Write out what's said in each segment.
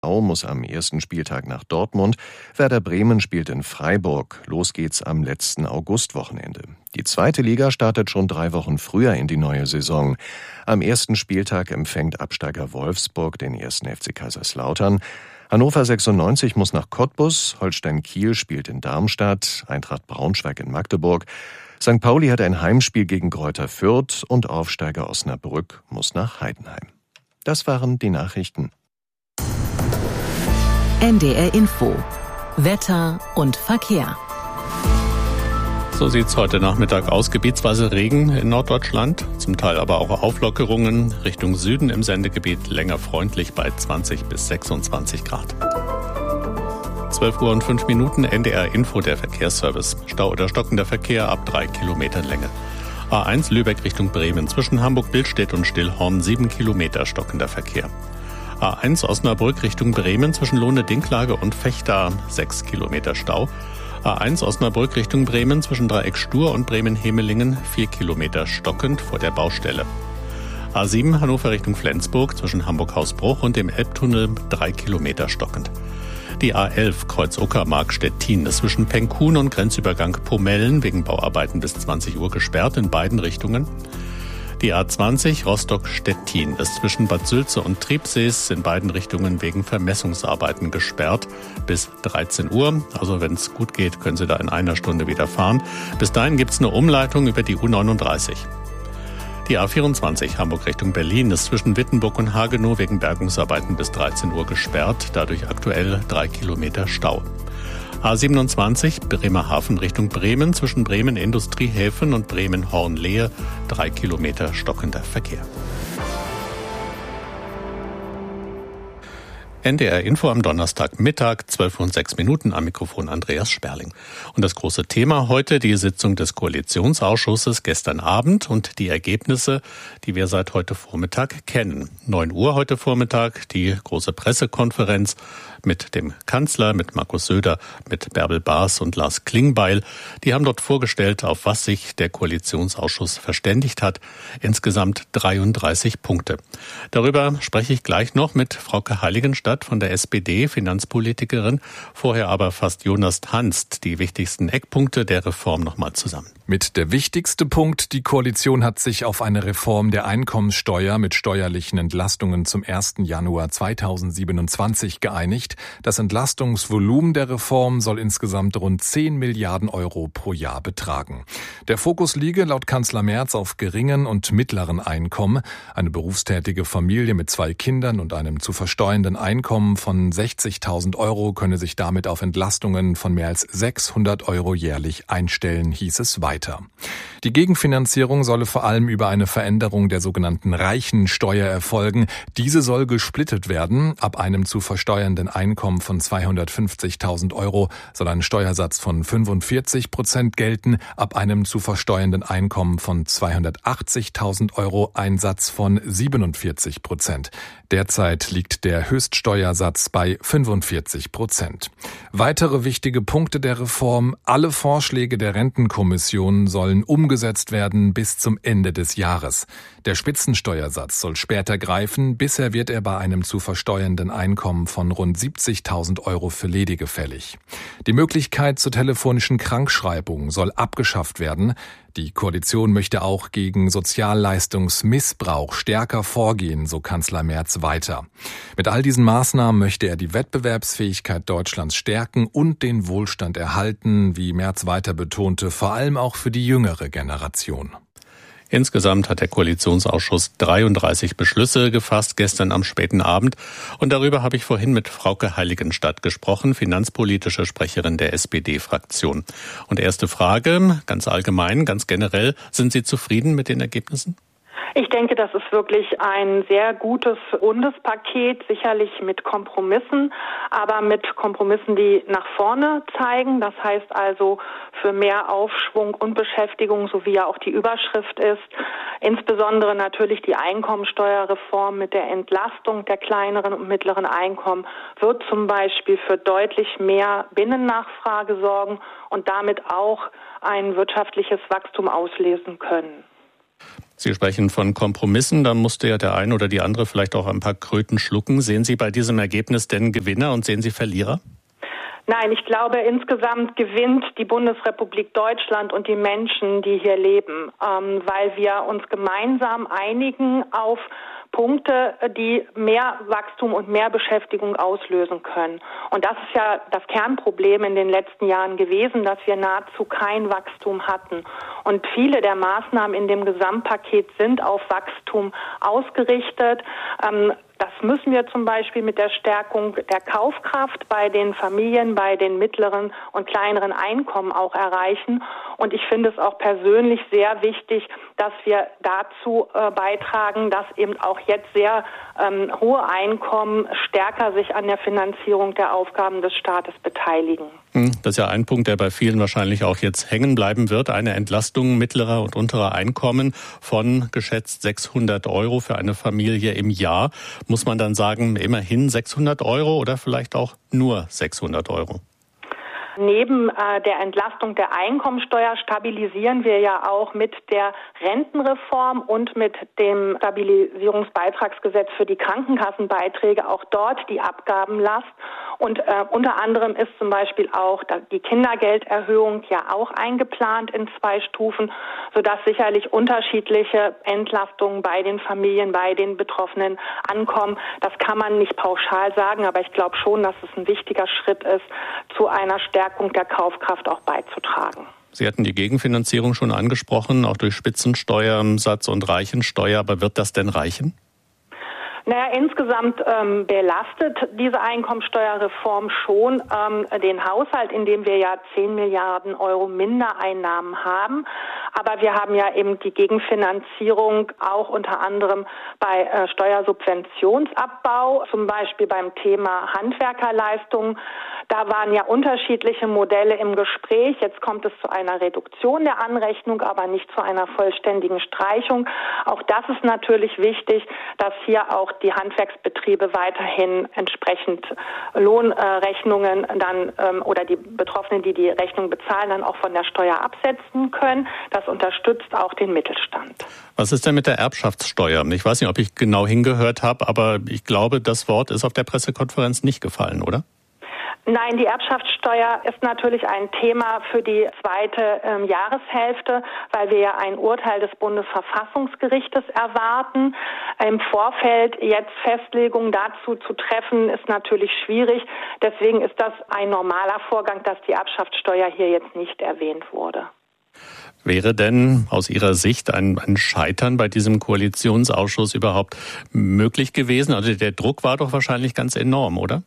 muss am ersten Spieltag nach Dortmund. Werder Bremen spielt in Freiburg. Los geht's am letzten Augustwochenende. Die zweite Liga startet schon 3 Wochen früher in die neue Saison. Am ersten Spieltag empfängt Absteiger Wolfsburg den 1. FC Kaiserslautern. Hannover 96 muss nach Cottbus, Holstein Kiel spielt in Darmstadt, Eintracht Braunschweig in Magdeburg. St. Pauli hat ein Heimspiel gegen Greuther Fürth und Aufsteiger Osnabrück muss nach Heidenheim. Das waren die Nachrichten. NDR Info. Wetter und Verkehr. So sieht's heute Nachmittag aus. Gebietsweise Regen in Norddeutschland, zum Teil aber auch Auflockerungen. Richtung Süden im Sendegebiet länger freundlich bei 20 bis 26 Grad. 12 Uhr und 5 Minuten, NDR Info, der Verkehrsservice. Stau oder stockender Verkehr ab 3 Kilometern Länge. A1 Lübeck Richtung Bremen. Zwischen Hamburg-Billstedt und Stillhorn 7 Kilometer stockender Verkehr. A1 Osnabrück Richtung Bremen. Zwischen Lohne-Dinklage und Vechta 6 Kilometer Stau. A1 Osnabrück Richtung Bremen. Zwischen Dreieck Stur und Bremen-Hemelingen 4 Kilometer stockend vor der Baustelle. A7 Hannover Richtung Flensburg. Zwischen Hamburg-Hausbruch und dem Elbtunnel 3 Kilometer stockend. Die A11 Kreuz Uckermark-Stettin ist zwischen Penkhuhn und Grenzübergang Pomellen wegen Bauarbeiten bis 20 Uhr gesperrt in beiden Richtungen. Die A20 Rostock-Stettin ist zwischen Bad Sülze und Triebsees in beiden Richtungen wegen Vermessungsarbeiten gesperrt bis 13 Uhr. Also wenn es gut geht, können Sie da in einer Stunde wieder fahren. Bis dahin gibt es eine Umleitung über die U39. Die A24 Hamburg Richtung Berlin ist zwischen Wittenburg und Hagenow wegen Bergungsarbeiten bis 13 Uhr gesperrt, dadurch aktuell 3 Kilometer Stau. A27 Bremerhaven Richtung Bremen zwischen Bremen Industriehäfen und Bremen Hornlehe 3 Kilometer stockender Verkehr. NDR Info am Donnerstagmittag, 12:06 am Mikrofon Andreas Sperling. Und das große Thema heute, die Sitzung des Koalitionsausschusses gestern Abend und die Ergebnisse, die wir seit heute Vormittag kennen. 9 Uhr heute Vormittag, die große Pressekonferenz mit dem Kanzler, mit Markus Söder, mit Bärbel Baas und Lars Klingbeil. Die haben dort vorgestellt, auf was sich der Koalitionsausschuss verständigt hat. Insgesamt 33 Punkte. Darüber spreche ich gleich noch mit Frauke Heiligenstadt von der SPD, Finanzpolitikerin. Vorher aber fasst Jonas Tanst die wichtigsten Eckpunkte der Reform nochmal zusammen. Mit der wichtigste Punkt, die Koalition hat sich auf eine Reform der Einkommenssteuer mit steuerlichen Entlastungen zum 1. Januar 2027 geeinigt. Das Entlastungsvolumen der Reform soll insgesamt rund 10 Milliarden Euro pro Jahr betragen. Der Fokus liege laut Kanzler Merz auf geringen und mittleren Einkommen. Eine berufstätige Familie mit 2 Kindern und einem zu versteuernden Einkommen von 60.000 Euro könne sich damit auf Entlastungen von mehr als 600 Euro jährlich einstellen, hieß es weiter. Die Gegenfinanzierung solle vor allem über eine Veränderung der sogenannten Reichensteuer erfolgen. Diese soll gesplittet werden. Ab einem zu versteuernden Einkommen von 250.000 Euro soll ein Steuersatz von 45% gelten. Ab einem zu versteuernden Einkommen von 280.000 Euro ein Satz von 47%. Derzeit liegt der Höchststeuersatz bei 45%. Weitere wichtige Punkte der Reform: Alle Vorschläge der Rentenkommission sollen umgesetzt werden bis zum Ende des Jahres. Der Spitzensteuersatz soll später greifen. Bisher wird er bei einem zu versteuernden Einkommen von rund 70.000 Euro für Ledige fällig. Die Möglichkeit zur telefonischen Krankschreibung soll abgeschafft werden. Die Koalition möchte auch gegen Sozialleistungsmissbrauch stärker vorgehen, so Kanzler Merz weiter. Mit all diesen Maßnahmen möchte er die Wettbewerbsfähigkeit Deutschlands stärken und den Wohlstand erhalten, wie Merz weiter betonte, vor allem auch für die jüngere Generation. Insgesamt hat der Koalitionsausschuss 33 Beschlüsse gefasst, gestern am späten Abend. Und darüber habe ich vorhin mit Frauke Heiligenstadt gesprochen, finanzpolitische Sprecherin der SPD-Fraktion. Und erste Frage, ganz allgemein, ganz generell, sind Sie zufrieden mit den Ergebnissen? Ich denke, das ist wirklich ein sehr gutes Bundespaket, sicherlich mit Kompromissen, aber mit Kompromissen, die nach vorne zeigen. Das heißt also für mehr Aufschwung und Beschäftigung, so wie ja auch die Überschrift ist. Insbesondere natürlich die Einkommensteuerreform mit der Entlastung der kleineren und mittleren Einkommen wird zum Beispiel für deutlich mehr Binnennachfrage sorgen und damit auch ein wirtschaftliches Wachstum auslesen können. Sie sprechen von Kompromissen, da musste ja der eine oder die andere vielleicht auch ein paar Kröten schlucken. Sehen Sie bei diesem Ergebnis denn Gewinner und sehen Sie Verlierer? Nein, ich glaube, insgesamt gewinnt die Bundesrepublik Deutschland und die Menschen, die hier leben, weil wir uns gemeinsam einigen auf Punkte, die mehr Wachstum und mehr Beschäftigung auslösen können. Und das ist ja das Kernproblem in den letzten Jahren gewesen, dass wir nahezu kein Wachstum hatten. Und viele der Maßnahmen in dem Gesamtpaket sind auf Wachstum ausgerichtet. Das müssen wir zum Beispiel mit der Stärkung der Kaufkraft bei den Familien, bei den mittleren und kleineren Einkommen auch erreichen. Und ich finde es auch persönlich sehr wichtig, dass wir dazu beitragen, dass eben auch jetzt sehr hohe Einkommen stärker sich an der Finanzierung der Aufgaben des Staates beteiligen. Das ist ja ein Punkt, der bei vielen wahrscheinlich auch jetzt hängen bleiben wird. Eine Entlastung mittlerer und unterer Einkommen von geschätzt 600 € für eine Familie im Jahr. Muss man dann sagen, immerhin 600 € oder vielleicht auch nur 600 €? Neben der Entlastung der Einkommensteuer stabilisieren wir ja auch mit der Rentenreform und mit dem Stabilisierungsbeitragsgesetz für die Krankenkassenbeiträge auch dort die Abgabenlast. Und unter anderem ist zum Beispiel auch die Kindergelderhöhung ja auch eingeplant in 2 Stufen, sodass sicherlich unterschiedliche Entlastungen bei den Familien, bei den Betroffenen ankommen. Das kann man nicht pauschal sagen, aber ich glaube schon, dass es ein wichtiger Schritt ist, zu einer Stärkung der Kaufkraft auch beizutragen. Sie hatten die Gegenfinanzierung schon angesprochen, auch durch Spitzensteuersatz und Reichensteuer. Aber wird das denn reichen? Naja, insgesamt belastet diese Einkommensteuerreform schon den Haushalt, in dem wir ja 10 Milliarden € Mindereinnahmen haben. Aber wir haben ja eben die Gegenfinanzierung auch unter anderem bei Steuersubventionsabbau, zum Beispiel beim Thema Handwerkerleistungen. Da waren ja unterschiedliche Modelle im Gespräch. Jetzt kommt es zu einer Reduktion der Anrechnung, aber nicht zu einer vollständigen Streichung. Auch das ist natürlich wichtig, dass hier auch die Handwerksbetriebe weiterhin entsprechend Lohnrechnungen dann oder die Betroffenen, die die Rechnung bezahlen, dann auch von der Steuer absetzen können. Das unterstützt auch den Mittelstand. Was ist denn mit der Erbschaftssteuer? Ich weiß nicht, ob ich genau hingehört habe, aber ich glaube, das Wort ist auf der Pressekonferenz nicht gefallen, oder? Nein, die Erbschaftssteuer ist natürlich ein Thema für die zweite Jahreshälfte, weil wir ja ein Urteil des Bundesverfassungsgerichtes erwarten. Im Vorfeld jetzt Festlegungen dazu zu treffen, ist natürlich schwierig. Deswegen ist das ein normaler Vorgang, dass die Erbschaftssteuer hier jetzt nicht erwähnt wurde. Wäre denn aus Ihrer Sicht ein Scheitern bei diesem Koalitionsausschuss überhaupt möglich gewesen? Also der Druck war doch wahrscheinlich ganz enorm, oder?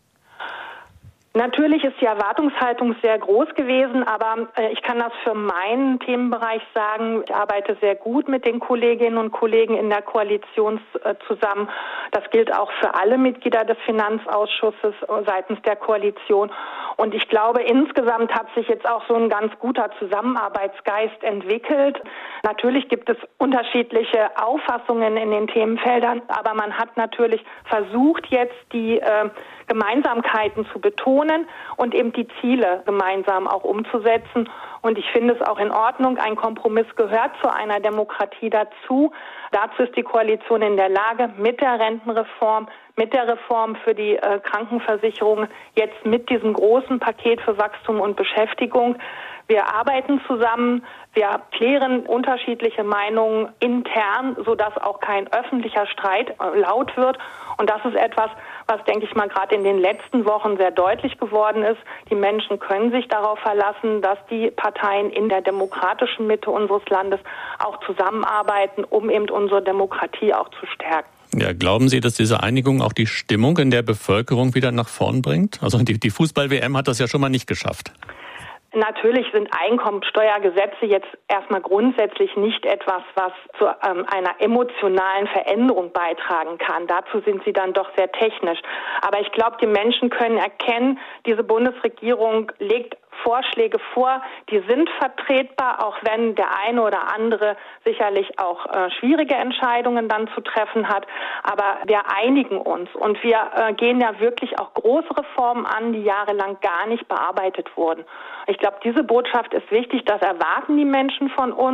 Natürlich ist die Erwartungshaltung sehr groß gewesen, aber ich kann das für meinen Themenbereich sagen. Ich arbeite sehr gut mit den Kolleginnen und Kollegen in der Koalition zusammen. Das gilt auch für alle Mitglieder des Finanzausschusses seitens der Koalition. Und ich glaube, insgesamt hat sich jetzt auch so ein ganz guter Zusammenarbeitsgeist entwickelt. Natürlich gibt es unterschiedliche Auffassungen in den Themenfeldern, aber man hat natürlich versucht, jetzt die Gemeinsamkeiten zu betonen und eben die Ziele gemeinsam auch umzusetzen. Und ich finde es auch in Ordnung. Ein Kompromiss gehört zu einer Demokratie dazu. Dazu ist die Koalition in der Lage, mit der Rentenreform, mit der Reform für die Krankenversicherung, jetzt mit diesem großen Paket für Wachstum und Beschäftigung. Wir arbeiten zusammen, wir klären unterschiedliche Meinungen intern, sodass auch kein öffentlicher Streit laut wird. Und das ist etwas, was, denke ich mal, gerade in den letzten Wochen sehr deutlich geworden ist. Die Menschen können sich darauf verlassen, dass die Parteien in der demokratischen Mitte unseres Landes auch zusammenarbeiten, um eben unsere Demokratie auch zu stärken. Ja, glauben Sie, dass diese Einigung auch die Stimmung in der Bevölkerung wieder nach vorn bringt? Also die Fußball-WM hat das ja schon mal nicht geschafft. Natürlich sind Einkommensteuergesetze jetzt erstmal grundsätzlich nicht etwas, was zu einer emotionalen Veränderung beitragen kann. Dazu sind sie dann doch sehr technisch. Aber ich glaube, die Menschen können erkennen, diese Bundesregierung legt Vorschläge vor, die sind vertretbar, auch wenn der eine oder andere sicherlich auch schwierige Entscheidungen dann zu treffen hat. Aber wir einigen uns und wir gehen ja wirklich auch große Reformen an, die jahrelang gar nicht bearbeitet wurden. Ich glaube, diese Botschaft ist wichtig, das erwarten die Menschen von uns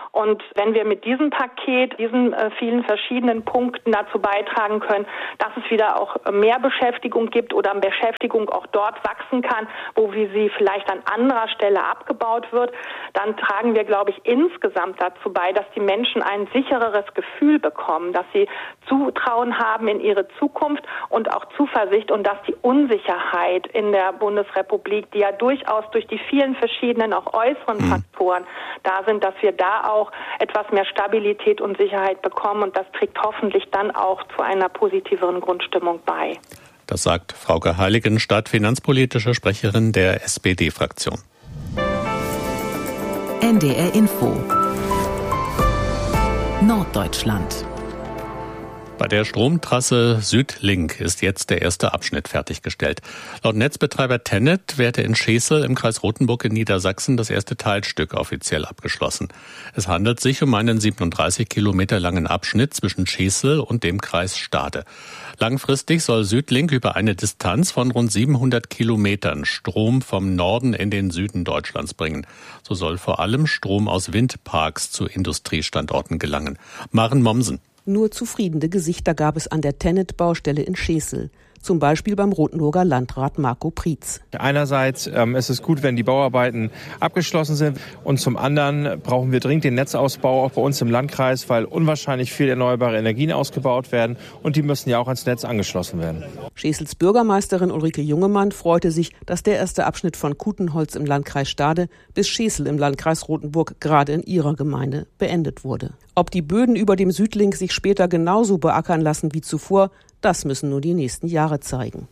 Und wenn wir mit diesem Paket, diesen vielen verschiedenen Punkten dazu beitragen können, dass es wieder auch mehr Beschäftigung gibt oder Beschäftigung auch dort wachsen kann, wo sie vielleicht an anderer Stelle abgebaut wird, dann tragen wir, glaube ich, insgesamt dazu bei, dass die Menschen ein sichereres Gefühl bekommen, dass sie Zutrauen haben in ihre Zukunft und auch Zuversicht und dass die Unsicherheit in der Bundesrepublik, die ja durchaus durch die vielen verschiedenen auch äußeren Faktoren da sind, dass wir da auch etwas mehr Stabilität und Sicherheit bekommen und das trägt hoffentlich dann auch zu einer positiveren Grundstimmung bei. Das sagt Frauke Heiligenstadt, finanzpolitische Sprecherin der SPD-Fraktion. NDR Info Norddeutschland. Bei der Stromtrasse Südlink ist jetzt der erste Abschnitt fertiggestellt. Laut Netzbetreiber TenneT werde in Schesel im Kreis Rothenburg in Niedersachsen das erste Teilstück offiziell abgeschlossen. Es handelt sich um einen 37 Kilometer langen Abschnitt zwischen Schesel und dem Kreis Stade. Langfristig soll Südlink über eine Distanz von rund 700 Kilometern Strom vom Norden in den Süden Deutschlands bringen. So soll vor allem Strom aus Windparks zu Industriestandorten gelangen. Maren Mommsen. Nur zufriedene Gesichter gab es an der TenneT-Baustelle in Schesel. Zum Beispiel beim Rothenburger Landrat Marco Prietz. Einerseits ist es gut, wenn die Bauarbeiten abgeschlossen sind. Und zum anderen brauchen wir dringend den Netzausbau auch bei uns im Landkreis, weil unwahrscheinlich viel erneuerbare Energien ausgebaut werden. Und die müssen ja auch ans Netz angeschlossen werden. Schesels Bürgermeisterin Ulrike Jungemann freute sich, dass der erste Abschnitt von Kutenholz im Landkreis Stade bis Schesel im Landkreis Rothenburg gerade in ihrer Gemeinde beendet wurde. Ob die Böden über dem Südlink sich später genauso beackern lassen wie zuvor, das müssen nur die nächsten Jahre zeigen.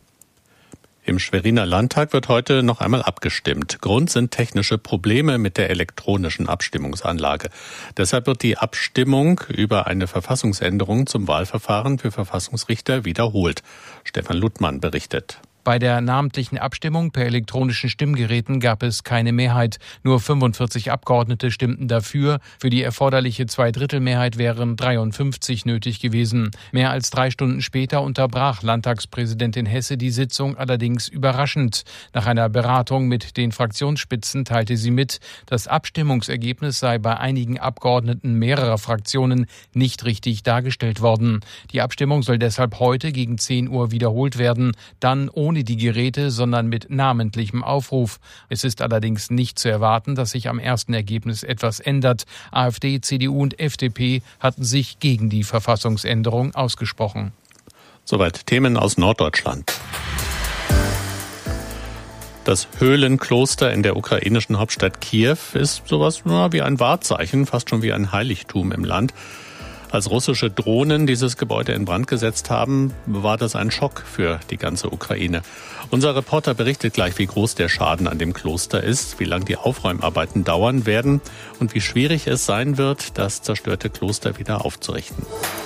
Im Schweriner Landtag wird heute noch einmal abgestimmt. Grund sind technische Probleme mit der elektronischen Abstimmungsanlage. Deshalb wird die Abstimmung über eine Verfassungsänderung zum Wahlverfahren für Verfassungsrichter wiederholt. Stefan Luttmann berichtet. Bei der namentlichen Abstimmung per elektronischen Stimmgeräten gab es keine Mehrheit. Nur 45 Abgeordnete stimmten dafür. Für die erforderliche Zweidrittelmehrheit wären 53 nötig gewesen. Mehr als 3 Stunden später unterbrach Landtagspräsidentin Hesse die Sitzung allerdings überraschend. Nach einer Beratung mit den Fraktionsspitzen teilte sie mit, das Abstimmungsergebnis sei bei einigen Abgeordneten mehrerer Fraktionen nicht richtig dargestellt worden. Die Abstimmung soll deshalb heute gegen 10 Uhr wiederholt werden, dann ohne die Geräte, sondern mit namentlichem Aufruf. Es ist allerdings nicht zu erwarten, dass sich am ersten Ergebnis etwas ändert. AfD, CDU und FDP hatten sich gegen die Verfassungsänderung ausgesprochen. Soweit Themen aus Norddeutschland. Das Höhlenkloster in der ukrainischen Hauptstadt Kiew ist sowas wie ein Wahrzeichen, fast schon wie ein Heiligtum im Land. Als russische Drohnen dieses Gebäude in Brand gesetzt haben, war das ein Schock für die ganze Ukraine. Unser Reporter berichtet gleich, wie groß der Schaden an dem Kloster ist, wie lang die Aufräumarbeiten dauern werden und wie schwierig es sein wird, das zerstörte Kloster wieder aufzurichten.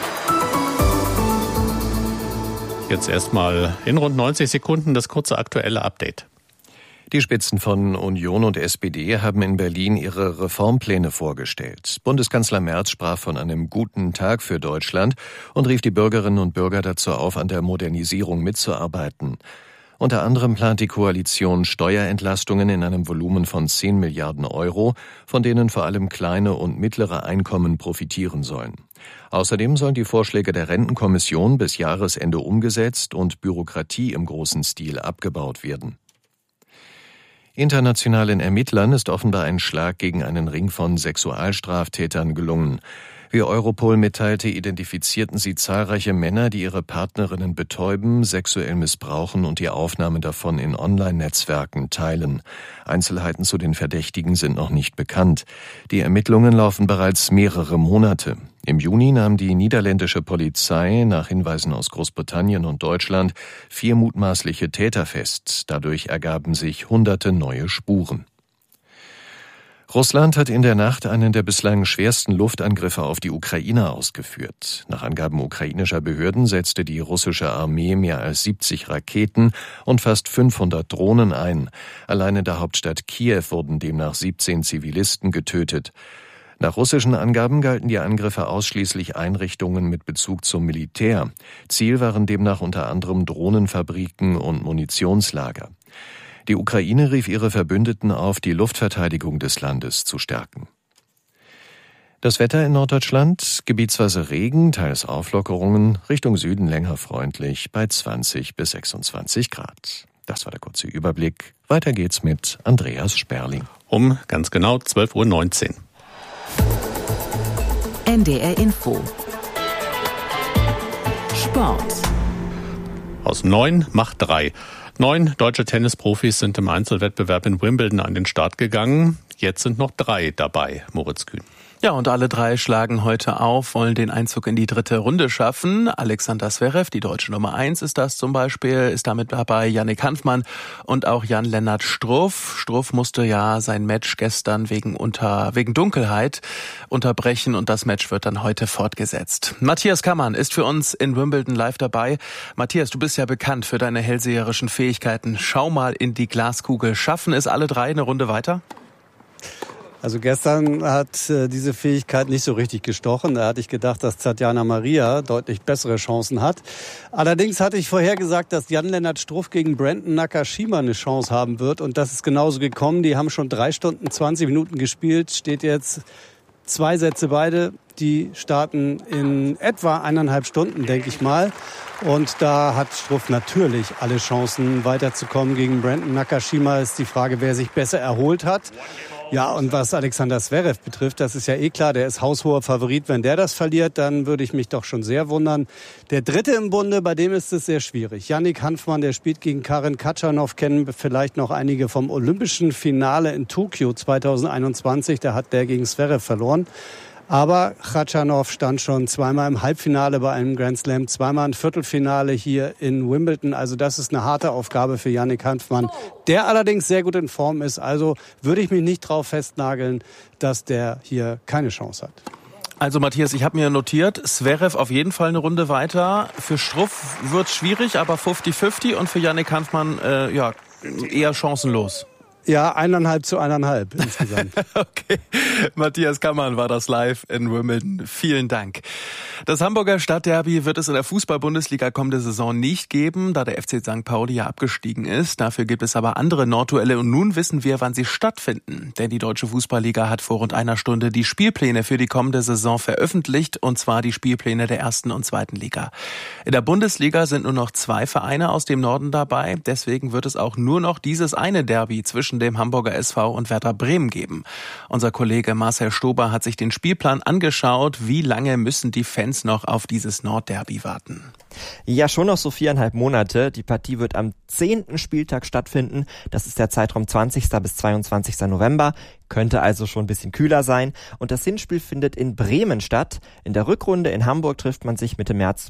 Jetzt erstmal in rund 90 Sekunden das kurze aktuelle Update. Die Spitzen von Union und SPD haben in Berlin ihre Reformpläne vorgestellt. Bundeskanzler Merz sprach von einem guten Tag für Deutschland und rief die Bürgerinnen und Bürger dazu auf, an der Modernisierung mitzuarbeiten. Unter anderem plant die Koalition Steuerentlastungen in einem Volumen von 10 Milliarden Euro, von denen vor allem kleine und mittlere Einkommen profitieren sollen. Außerdem sollen die Vorschläge der Rentenkommission bis Jahresende umgesetzt und Bürokratie im großen Stil abgebaut werden. Internationalen Ermittlern ist offenbar ein Schlag gegen einen Ring von Sexualstraftätern gelungen. Wie Europol mitteilte, identifizierten sie zahlreiche Männer, die ihre Partnerinnen betäuben, sexuell missbrauchen und die Aufnahmen davon in Online-Netzwerken teilen. Einzelheiten zu den Verdächtigen sind noch nicht bekannt. Die Ermittlungen laufen bereits mehrere Monate. Im Juni nahm die niederländische Polizei nach Hinweisen aus Großbritannien und Deutschland 4 mutmaßliche Täter fest. Dadurch ergaben sich Hunderte neue Spuren. Russland hat in der Nacht einen der bislang schwersten Luftangriffe auf die Ukraine ausgeführt. Nach Angaben ukrainischer Behörden setzte die russische Armee mehr als 70 Raketen und fast 500 Drohnen ein. Allein in der Hauptstadt Kiew wurden demnach 17 Zivilisten getötet. Nach russischen Angaben galten die Angriffe ausschließlich Einrichtungen mit Bezug zum Militär. Ziel waren demnach unter anderem Drohnenfabriken und Munitionslager. Die Ukraine rief ihre Verbündeten auf, die Luftverteidigung des Landes zu stärken. Das Wetter in Norddeutschland, gebietsweise Regen, teils Auflockerungen, Richtung Süden länger freundlich bei 20 bis 26 Grad. Das war der kurze Überblick. Weiter geht's mit Andreas Sperling. Um ganz genau 12:19 Uhr. NDR Info. Sport. Aus 9 macht 3. 9 deutsche Tennisprofis sind im Einzelwettbewerb in Wimbledon an den Start gegangen. Jetzt sind noch 3 dabei, Moritz Kühn. Ja, und alle 3 schlagen heute auf, wollen den Einzug in die 3. Runde schaffen. Alexander Zverev, die deutsche Nummer 1 ist das zum Beispiel, ist damit dabei Yannick Hanfmann und auch Jan-Lennart Struff. Struff musste ja sein Match gestern wegen Dunkelheit unterbrechen und das Match wird dann heute fortgesetzt. Matthias Kammann ist für uns in Wimbledon live dabei. Matthias, du bist ja bekannt für deine hellseherischen Fähigkeiten. Schau mal in die Glaskugel. Schaffen es alle 3 eine Runde weiter? Also gestern hat diese Fähigkeit nicht so richtig gestochen. Da hatte ich gedacht, dass Tatjana Maria deutlich bessere Chancen hat. Allerdings hatte ich vorhergesagt, dass Jan-Lennart Struff gegen Brandon Nakashima eine Chance haben wird. Und das ist genauso gekommen. Die haben schon 3 Stunden 20 Minuten gespielt. Steht jetzt 2 Sätze beide. Die starten in etwa 1,5 Stunden, denke ich mal. Und da hat Struff natürlich alle Chancen weiterzukommen. Gegen Brandon Nakashima ist die Frage, wer sich besser erholt hat. Ja, und was Alexander Zverev betrifft, das ist ja eh klar, der ist haushoher Favorit. Wenn der das verliert, dann würde ich mich doch schon sehr wundern. Der Dritte im Bunde, bei dem ist es sehr schwierig. Yannick Hanfmann, der spielt gegen Karen Khachanov, kennen vielleicht noch einige vom olympischen Finale in Tokio 2021. Da hat der gegen Zverev verloren. Aber Khachanov stand schon 2-mal im Halbfinale bei einem Grand Slam, 2-mal im Viertelfinale hier in Wimbledon. Also das ist eine harte Aufgabe für Yannick Hanfmann, der allerdings sehr gut in Form ist. Also würde ich mich nicht drauf festnageln, dass der hier keine Chance hat. Also Matthias, ich habe mir notiert, Zverev auf jeden Fall eine Runde weiter. Für Struff wird es schwierig, aber 50-50 und für Yannick Hanfmann eher chancenlos. Ja, 1,5 zu 1,5 insgesamt. Okay, Matthias Kammann war das live in Wimbledon. Vielen Dank. Das Hamburger Stadtderby wird es in der Fußball-Bundesliga kommende Saison nicht geben, da der FC St. Pauli ja abgestiegen ist. Dafür gibt es aber andere Nordduelle und nun wissen wir, wann sie stattfinden. Denn die Deutsche Fußballliga hat vor rund einer Stunde die Spielpläne für die kommende Saison veröffentlicht, und zwar die Spielpläne der 1. und 2. Liga. In der Bundesliga sind nur noch 2 Vereine aus dem Norden dabei. Deswegen wird es auch nur noch dieses eine Derby zwischen dem Hamburger SV und Werder Bremen geben. Unser Kollege Marcel Stober hat sich den Spielplan angeschaut. Wie lange müssen die Fans noch auf dieses Nordderby warten? Ja, schon noch so 4,5 Monate. Die Partie wird am 10. Spieltag stattfinden. Das ist der Zeitraum 20. bis 22. November. Könnte also schon ein bisschen kühler sein. Und das Hinspiel findet in Bremen statt. In der Rückrunde in Hamburg trifft man sich Mitte März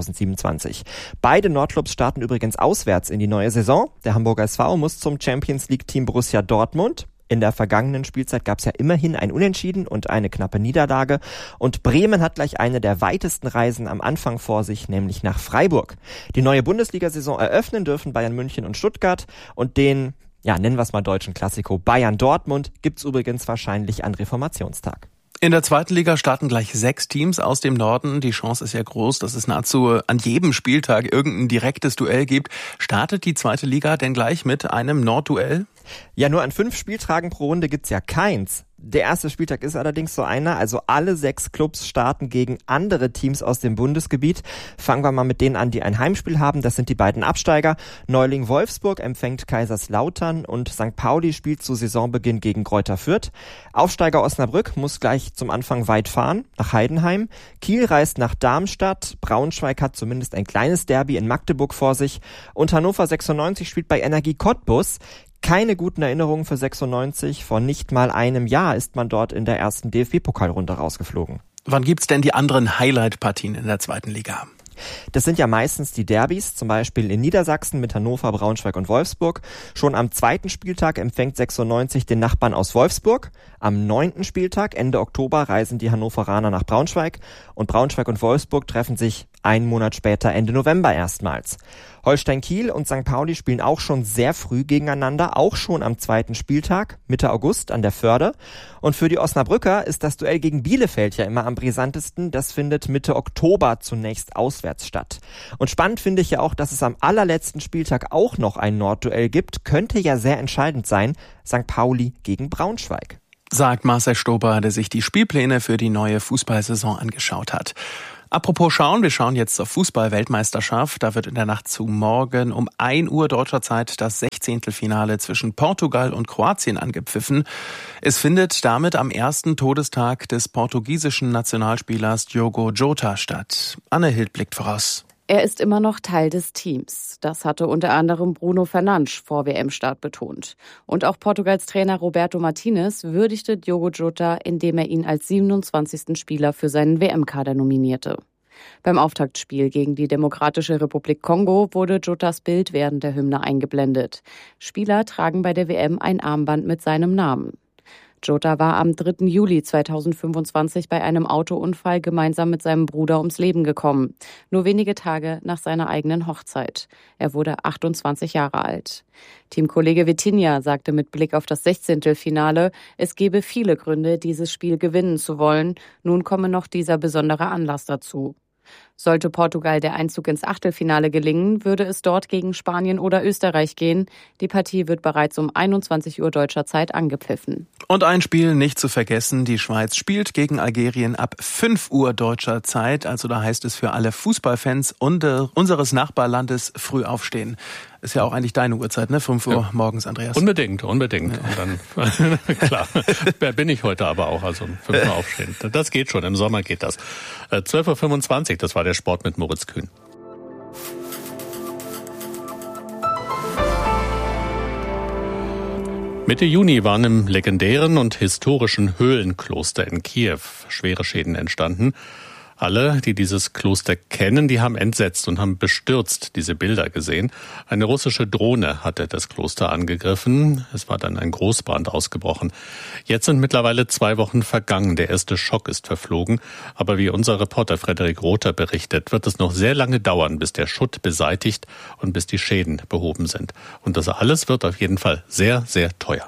2027. Beide Nordclubs starten übrigens auswärts in die neue Saison. Der Hamburger SV muss zum Champions-League-Team Borussia Dortmund. In der vergangenen Spielzeit gab es ja immerhin ein Unentschieden und eine knappe Niederlage. Und Bremen hat gleich eine der weitesten Reisen am Anfang vor sich, nämlich nach Freiburg. Die neue Bundesliga-Saison eröffnen dürfen Bayern München und Stuttgart. Und den, nennen wir es mal deutschen Klassiko Bayern Dortmund, gibt's übrigens wahrscheinlich an Reformationstag. In der 2. Liga starten gleich 6 Teams aus dem Norden. Die Chance ist ja groß, dass es nahezu an jedem Spieltag irgendein direktes Duell gibt. Startet die 2. Liga denn gleich mit einem Nordduell? Ja, nur an 5 Spieltagen pro Runde gibt's ja keins. Der erste Spieltag ist allerdings so einer, also alle 6 Clubs starten gegen andere Teams aus dem Bundesgebiet. Fangen wir mal mit denen an, die ein Heimspiel haben. Das sind die beiden Absteiger. Neuling Wolfsburg empfängt Kaiserslautern und St. Pauli spielt zu Saisonbeginn gegen Greuther Fürth. Aufsteiger Osnabrück muss gleich zum Anfang weit fahren, nach Heidenheim. Kiel reist nach Darmstadt. Braunschweig hat zumindest ein kleines Derby in Magdeburg vor sich. Und Hannover 96 spielt bei Energie Cottbus. Keine guten Erinnerungen für 96. Vor nicht mal einem Jahr ist man dort in der ersten DFB-Pokalrunde rausgeflogen. Wann gibt's denn die anderen Highlight-Partien in der 2. Liga? Das sind ja meistens die Derbys, zum Beispiel in Niedersachsen mit Hannover, Braunschweig und Wolfsburg. Schon am 2. Spieltag empfängt 96 den Nachbarn aus Wolfsburg. Am 9. Spieltag, Ende Oktober, reisen die Hannoveraner nach Braunschweig. Und Braunschweig und Wolfsburg treffen sich einen Monat später, Ende November erstmals. Holstein Kiel und St. Pauli spielen auch schon sehr früh gegeneinander, auch schon am 2. Spieltag, Mitte August an der Förde. Und für die Osnabrücker ist das Duell gegen Bielefeld ja immer am brisantesten. Das findet Mitte Oktober zunächst auswärts statt. Und spannend finde ich ja auch, dass es am allerletzten Spieltag auch noch ein Nordduell gibt. Könnte ja sehr entscheidend sein, St. Pauli gegen Braunschweig. sagt Marcel Stober, der sich die Spielpläne für die neue Fußballsaison angeschaut hat. Apropos schauen, wir schauen jetzt zur Fußball-Weltmeisterschaft. Da wird in der Nacht zu morgen um 1 Uhr deutscher Zeit das 16. Finale zwischen Portugal und Kroatien angepfiffen. Es findet damit am ersten Todestag des portugiesischen Nationalspielers Diogo Jota statt. Anne Hild blickt voraus. Er ist immer noch Teil des Teams. Das hatte unter anderem Bruno Fernandes vor WM-Start betont. Und auch Portugals Trainer Roberto Martinez würdigte Diogo Jota, indem er ihn als 27. Spieler für seinen WM-Kader nominierte. Beim Auftaktspiel gegen die Demokratische Republik Kongo wurde Jotas Bild während der Hymne eingeblendet. Spieler tragen bei der WM ein Armband mit seinem Namen. Jota war am 3. Juli 2025 bei einem Autounfall gemeinsam mit seinem Bruder ums Leben gekommen. Nur wenige Tage nach seiner eigenen Hochzeit. Er wurde 28 Jahre alt. Teamkollege Vitinha sagte mit Blick auf das 16. Finale, es gebe viele Gründe, dieses Spiel gewinnen zu wollen. Nun komme noch dieser besondere Anlass dazu. Sollte Portugal der Einzug ins Achtelfinale gelingen, würde es dort gegen Spanien oder Österreich gehen. Die Partie wird bereits um 21 Uhr deutscher Zeit angepfiffen. Und ein Spiel nicht zu vergessen, die Schweiz spielt gegen Algerien ab 5 Uhr deutscher Zeit. Also da heißt es für alle Fußballfans unseres Nachbarlandes früh aufstehen. Ist ja auch eigentlich deine Uhrzeit, ne? 5 Uhr morgens, Andreas. Unbedingt. Ja. Und dann, klar, bin ich heute aber auch, also um 5 Uhr aufstehen. Das geht schon, im Sommer geht das. 12.25 Uhr, das war der Sport mit Moritz Kühn. Mitte Juni waren im legendären und historischen Höhlenkloster in Kiew schwere Schäden entstanden. Alle, die dieses Kloster kennen, die haben entsetzt und haben bestürzt diese Bilder gesehen. Eine russische Drohne hatte das Kloster angegriffen. Es war dann ein Großbrand ausgebrochen. Jetzt sind mittlerweile 2 Wochen vergangen. Der erste Schock ist verflogen. Aber wie unser Reporter Frederik Rother berichtet, wird es noch sehr lange dauern, bis der Schutt beseitigt und bis die Schäden behoben sind. Und das alles wird auf jeden Fall sehr, sehr teuer.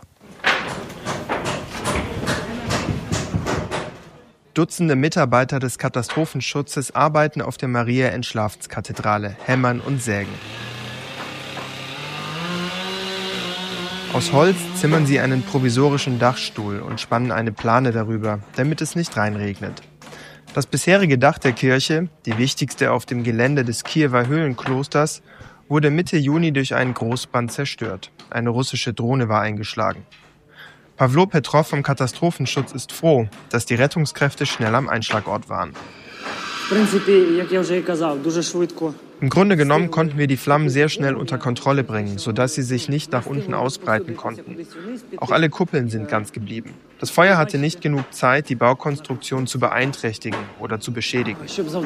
Dutzende Mitarbeiter des Katastrophenschutzes arbeiten auf der Maria-Entschlafenskathedrale, hämmern und sägen. Aus Holz zimmern sie einen provisorischen Dachstuhl und spannen eine Plane darüber, damit es nicht reinregnet. Das bisherige Dach der Kirche, die wichtigste auf dem Gelände des Kiewer Höhlenklosters, wurde Mitte Juni durch einen Großbrand zerstört. Eine russische Drohne war eingeschlagen. Pavlo Petrov vom Katastrophenschutz ist froh, dass die Rettungskräfte schnell am Einschlagort waren. Im Grunde genommen konnten wir die Flammen sehr schnell unter Kontrolle bringen, sodass sie sich nicht nach unten ausbreiten konnten. Auch alle Kuppeln sind ganz geblieben. Das Feuer hatte nicht genug Zeit, die Baukonstruktion zu beeinträchtigen oder zu beschädigen.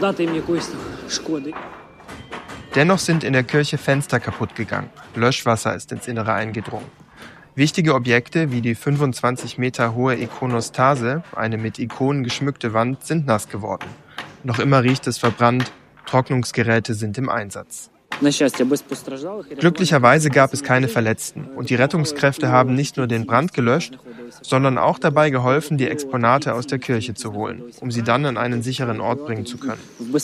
Dennoch sind in der Kirche Fenster kaputt gegangen. Löschwasser ist ins Innere eingedrungen. Wichtige Objekte wie die 25 Meter hohe Ikonostase, eine mit Ikonen geschmückte Wand, sind nass geworden. Noch immer riecht es verbrannt, Trocknungsgeräte sind im Einsatz. Glücklicherweise gab es keine Verletzten und die Rettungskräfte haben nicht nur den Brand gelöscht, sondern auch dabei geholfen, die Exponate aus der Kirche zu holen, um sie dann an einen sicheren Ort bringen zu können.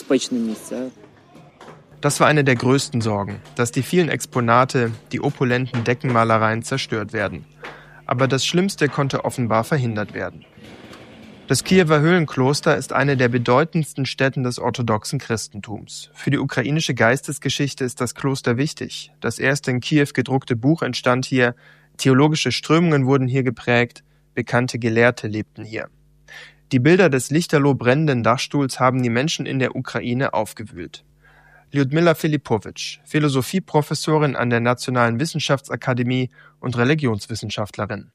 Das war eine der größten Sorgen, dass die vielen Exponate, die opulenten Deckenmalereien zerstört werden. Aber das Schlimmste konnte offenbar verhindert werden. Das Kiewer Höhlenkloster ist eine der bedeutendsten Stätten des orthodoxen Christentums. Für die ukrainische Geistesgeschichte ist das Kloster wichtig. Das erste in Kiew gedruckte Buch entstand hier, theologische Strömungen wurden hier geprägt, bekannte Gelehrte lebten hier. Die Bilder des lichterloh brennenden Dachstuhls haben die Menschen in der Ukraine aufgewühlt. Lyudmila Filipowitsch, Philosophieprofessorin an der Nationalen Wissenschaftsakademie und Religionswissenschaftlerin.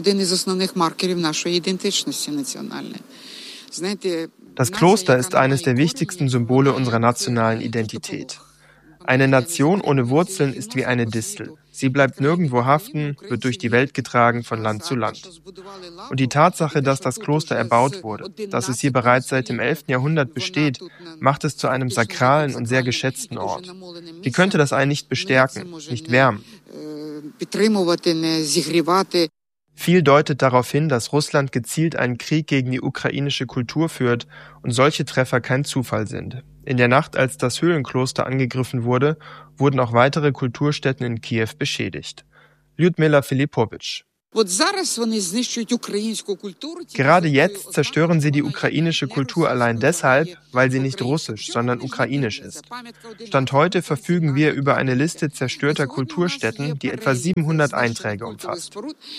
Das Kloster ist eines der wichtigsten Symbole unserer nationalen Identität. Eine Nation ohne Wurzeln ist wie eine Distel. Sie bleibt nirgendwo haften, wird durch die Welt getragen von Land zu Land. Und die Tatsache, dass das Kloster erbaut wurde, dass es hier bereits seit dem 11. Jahrhundert besteht, macht es zu einem sakralen und sehr geschätzten Ort. Wie könnte das einen nicht bestärken, nicht wärmen? Viel deutet darauf hin, dass Russland gezielt einen Krieg gegen die ukrainische Kultur führt und solche Treffer kein Zufall sind. In der Nacht, als das Höhlenkloster angegriffen wurde, wurden auch weitere Kulturstätten in Kiew beschädigt. Lyudmila Filipowitsch. Gerade jetzt zerstören sie die ukrainische Kultur allein deshalb, weil sie nicht russisch, sondern ukrainisch ist. Stand heute verfügen wir über eine Liste zerstörter Kulturstätten, die etwa 700 Einträge umfasst.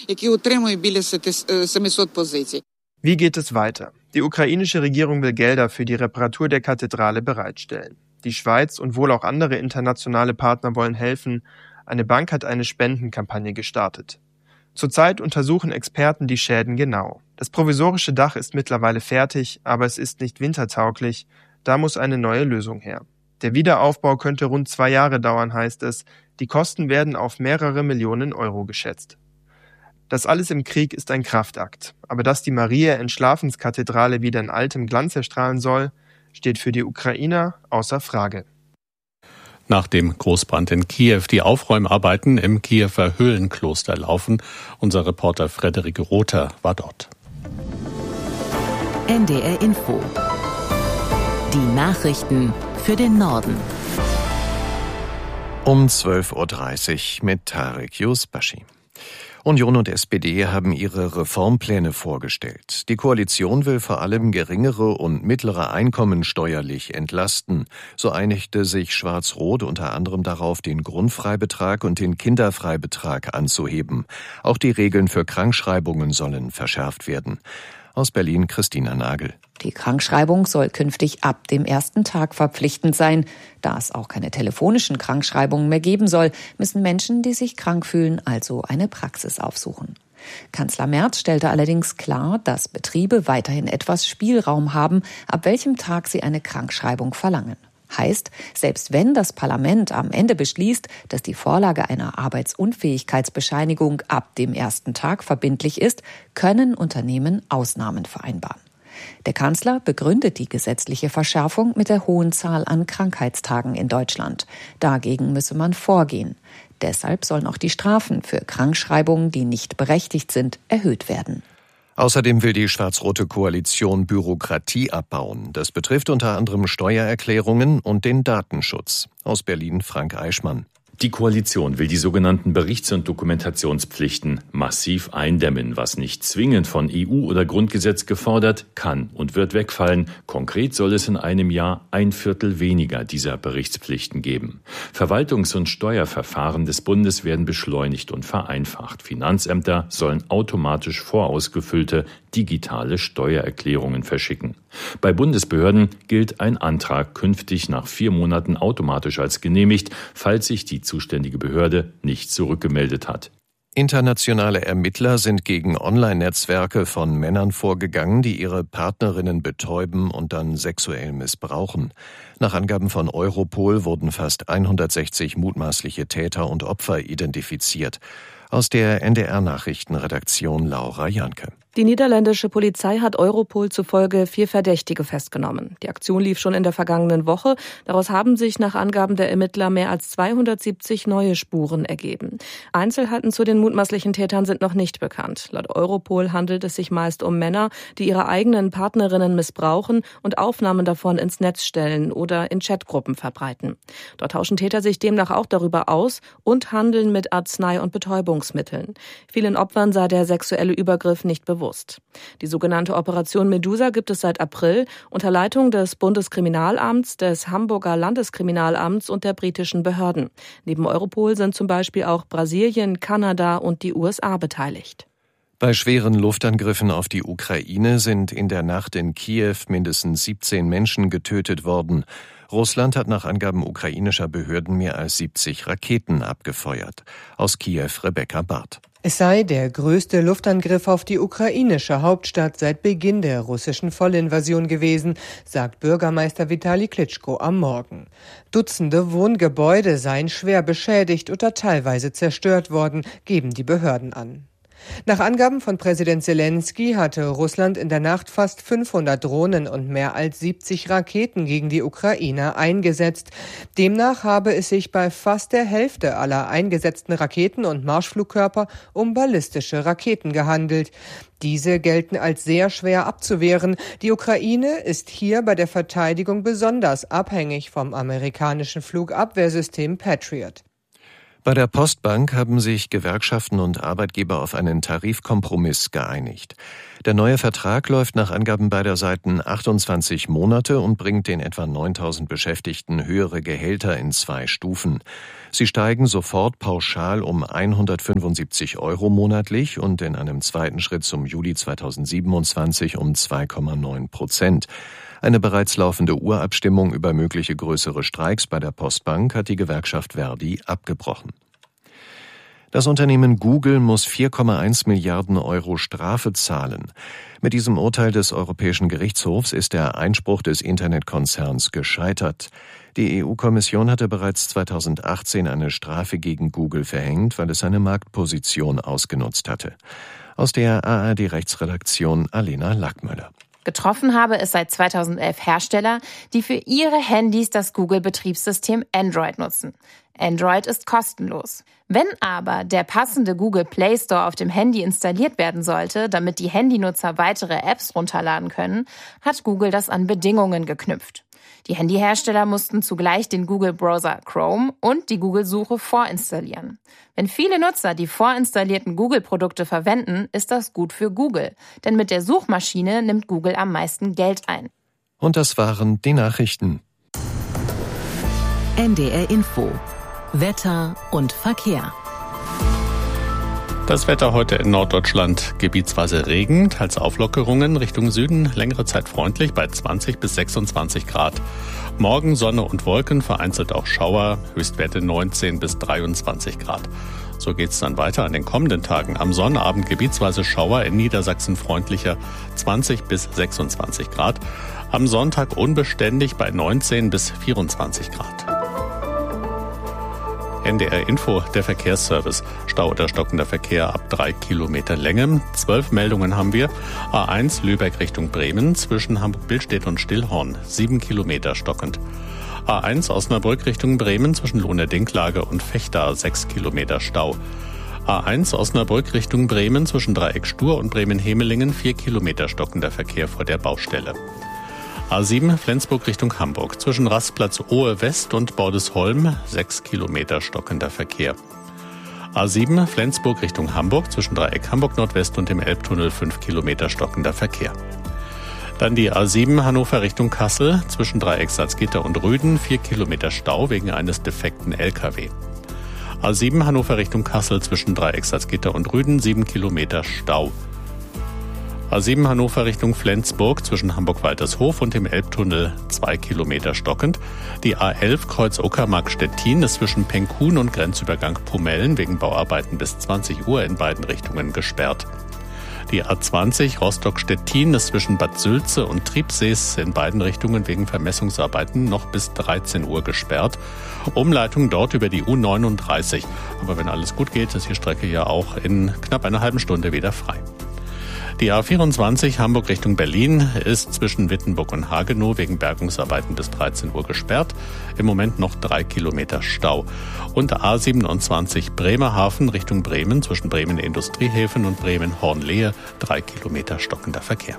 Wie geht es weiter? Die ukrainische Regierung will Gelder für die Reparatur der Kathedrale bereitstellen. Die Schweiz und wohl auch andere internationale Partner wollen helfen. Eine Bank hat eine Spendenkampagne gestartet. Zurzeit untersuchen Experten die Schäden genau. Das provisorische Dach ist mittlerweile fertig, aber es ist nicht wintertauglich. Da muss eine neue Lösung her. Der Wiederaufbau könnte rund 2 Jahre dauern, heißt es. Die Kosten werden auf mehrere Millionen Euro geschätzt. Das alles im Krieg ist ein Kraftakt. Aber dass die Maria-Entschlafenskathedrale wieder in altem Glanz erstrahlen soll, steht für die Ukrainer außer Frage. Nach dem Großbrand in Kiew die Aufräumarbeiten im Kiewer Höhlenkloster laufen. Unser Reporter Frederik Rother war dort. NDR Info. Die Nachrichten für den Norden. Um 12.30 Uhr mit Tarek Yusbashi. Union und SPD haben ihre Reformpläne vorgestellt. Die Koalition will vor allem geringere und mittlere Einkommen steuerlich entlasten. So einigte sich Schwarz-Rot unter anderem darauf, den Grundfreibetrag und den Kinderfreibetrag anzuheben. Auch die Regeln für Krankschreibungen sollen verschärft werden. Aus Berlin Christina Nagel. Die Krankschreibung soll künftig ab dem ersten Tag verpflichtend sein. Da es auch keine telefonischen Krankschreibungen mehr geben soll, müssen Menschen, die sich krank fühlen, also eine Praxis aufsuchen. Kanzler Merz stellte allerdings klar, dass Betriebe weiterhin etwas Spielraum haben, ab welchem Tag sie eine Krankschreibung verlangen. Heißt, selbst wenn das Parlament am Ende beschließt, dass die Vorlage einer Arbeitsunfähigkeitsbescheinigung ab dem ersten Tag verbindlich ist, können Unternehmen Ausnahmen vereinbaren. Der Kanzler begründet die gesetzliche Verschärfung mit der hohen Zahl an Krankheitstagen in Deutschland. Dagegen müsse man vorgehen. Deshalb sollen auch die Strafen für Krankschreibungen, die nicht berechtigt sind, erhöht werden. Außerdem will die schwarz-rote Koalition Bürokratie abbauen. Das betrifft unter anderem Steuererklärungen und den Datenschutz. Aus Berlin Frank Eichmann. Die Koalition will die sogenannten Berichts- und Dokumentationspflichten massiv eindämmen. Was nicht zwingend von EU oder Grundgesetz gefordert, kann und wird wegfallen. Konkret soll es in einem Jahr 1/4 weniger dieser Berichtspflichten geben. Verwaltungs- und Steuerverfahren des Bundes werden beschleunigt und vereinfacht. Finanzämter sollen automatisch vorausgefüllte digitale Steuererklärungen verschicken. Bei Bundesbehörden gilt ein Antrag künftig nach 4 Monaten automatisch als genehmigt, falls sich die zuständige Behörde nicht zurückgemeldet hat. Internationale Ermittler sind gegen Online-Netzwerke von Männern vorgegangen, die ihre Partnerinnen betäuben und dann sexuell missbrauchen. Nach Angaben von Europol wurden fast 160 mutmaßliche Täter und Opfer identifiziert. Aus der NDR-Nachrichtenredaktion Laura Janke. Die niederländische Polizei hat Europol zufolge 4 Verdächtige festgenommen. Die Aktion lief schon in der vergangenen Woche. Daraus haben sich nach Angaben der Ermittler mehr als 270 neue Spuren ergeben. Einzelheiten zu den mutmaßlichen Tätern sind noch nicht bekannt. Laut Europol handelt es sich meist um Männer, die ihre eigenen Partnerinnen missbrauchen und Aufnahmen davon ins Netz stellen oder in Chatgruppen verbreiten. Dort tauschen Täter sich demnach auch darüber aus und handeln mit Arznei- und Betäubungsmitteln. Vielen Opfern sei der sexuelle Übergriff nicht bewusst. Die sogenannte Operation Medusa gibt es seit April unter Leitung des Bundeskriminalamts, des Hamburger Landeskriminalamts und der britischen Behörden. Neben Europol sind zum Beispiel auch Brasilien, Kanada und die USA beteiligt. Bei schweren Luftangriffen auf die Ukraine sind in der Nacht in Kiew mindestens 17 Menschen getötet worden. Russland hat nach Angaben ukrainischer Behörden mehr als 70 Raketen abgefeuert. Aus Kiew Rebecca Barth. Es sei der größte Luftangriff auf die ukrainische Hauptstadt seit Beginn der russischen Vollinvasion gewesen, sagt Bürgermeister Vitali Klitschko am Morgen. Dutzende Wohngebäude seien schwer beschädigt oder teilweise zerstört worden, geben die Behörden an. Nach Angaben von Präsident Zelensky hatte Russland in der Nacht fast 500 Drohnen und mehr als 70 Raketen gegen die Ukrainer eingesetzt. Demnach habe es sich bei fast der Hälfte aller eingesetzten Raketen und Marschflugkörper um ballistische Raketen gehandelt. Diese gelten als sehr schwer abzuwehren. Die Ukraine ist hier bei der Verteidigung besonders abhängig vom amerikanischen Flugabwehrsystem Patriot. Bei der Postbank haben sich Gewerkschaften und Arbeitgeber auf einen Tarifkompromiss geeinigt. Der neue Vertrag läuft nach Angaben beider Seiten 28 Monate und bringt den etwa 9.000 Beschäftigten höhere Gehälter in 2 Stufen. Sie steigen sofort pauschal um 175 € monatlich und in einem zweiten Schritt zum Juli 2027 um 2,9%. Eine bereits laufende Urabstimmung über mögliche größere Streiks bei der Postbank hat die Gewerkschaft Verdi abgebrochen. Das Unternehmen Google muss 4,1 Milliarden € Strafe zahlen. Mit diesem Urteil des Europäischen Gerichtshofs ist der Einspruch des Internetkonzerns gescheitert. Die EU-Kommission hatte bereits 2018 eine Strafe gegen Google verhängt, weil es seine Marktposition ausgenutzt hatte. Aus der ARD-Rechtsredaktion Alena Lackmöller. Getroffen habe es seit 2011 Hersteller, die für ihre Handys das Google-Betriebssystem Android nutzen. Android ist kostenlos. Wenn aber der passende Google Play Store auf dem Handy installiert werden sollte, damit die Handynutzer weitere Apps runterladen können, hat Google das an Bedingungen geknüpft. Die Handyhersteller mussten zugleich den Google-Browser Chrome und die Google-Suche vorinstallieren. Wenn viele Nutzer die vorinstallierten Google-Produkte verwenden, ist das gut für Google. Denn mit der Suchmaschine nimmt Google am meisten Geld ein. Und das waren die Nachrichten. NDR Info. Wetter und Verkehr. Das Wetter heute in Norddeutschland gebietsweise Regen, teils Auflockerungen, Richtung Süden längere Zeit freundlich bei 20 bis 26 Grad. Morgen Sonne und Wolken, vereinzelt auch Schauer, Höchstwerte 19 bis 23 Grad. So geht's dann weiter an den kommenden Tagen. Am Sonnabend gebietsweise Schauer, in Niedersachsen freundlicher 20 bis 26 Grad. Am Sonntag unbeständig bei 19 bis 24 Grad. NDR Info, der Verkehrsservice. Stau oder stockender Verkehr ab 3 Kilometer Länge. 12 Meldungen haben wir. A1 Lübeck Richtung Bremen zwischen Hamburg-Billstedt und Stillhorn. 7 Kilometer stockend. A1 Osnabrück Richtung Bremen zwischen Lohne-Dinklage und Vechta. 6 Kilometer Stau. A1 Osnabrück Richtung Bremen zwischen Dreieck Stur und Bremen-Hemelingen. 4 Kilometer stockender Verkehr vor der Baustelle. A7 Flensburg Richtung Hamburg zwischen Rastplatz Ohe West und Bordesholm 6 Kilometer stockender Verkehr. A7 Flensburg Richtung Hamburg zwischen Dreieck Hamburg Nordwest und dem Elbtunnel 5 Kilometer stockender Verkehr. Dann die A7 Hannover Richtung Kassel zwischen Dreieck Salzgitter und Rüden 4 Kilometer Stau wegen eines defekten LKW. A7 Hannover Richtung Kassel zwischen Dreieck Salzgitter und Rüden 7 Kilometer Stau. A7 Hannover Richtung Flensburg zwischen Hamburg-Waltershof und dem Elbtunnel 2 Kilometer stockend. Die A11 Kreuz Uckermark-Stettin ist zwischen Penkhuhn und Grenzübergang Pomellen wegen Bauarbeiten bis 20 Uhr in beiden Richtungen gesperrt. Die A20 Rostock-Stettin ist zwischen Bad Sülze und Triebsees in beiden Richtungen wegen Vermessungsarbeiten noch bis 13 Uhr gesperrt. Umleitung dort über die U39. Aber wenn alles gut geht, ist die Strecke ja auch in knapp einer halben Stunde wieder frei. Die A24 Hamburg Richtung Berlin ist zwischen Wittenburg und Hagenow wegen Bergungsarbeiten bis 13 Uhr gesperrt. Im Moment noch 3 Kilometer Stau. Und A27 Bremerhaven Richtung Bremen zwischen Bremen Industriehäfen und Bremen Hornlehe 3 Kilometer stockender Verkehr.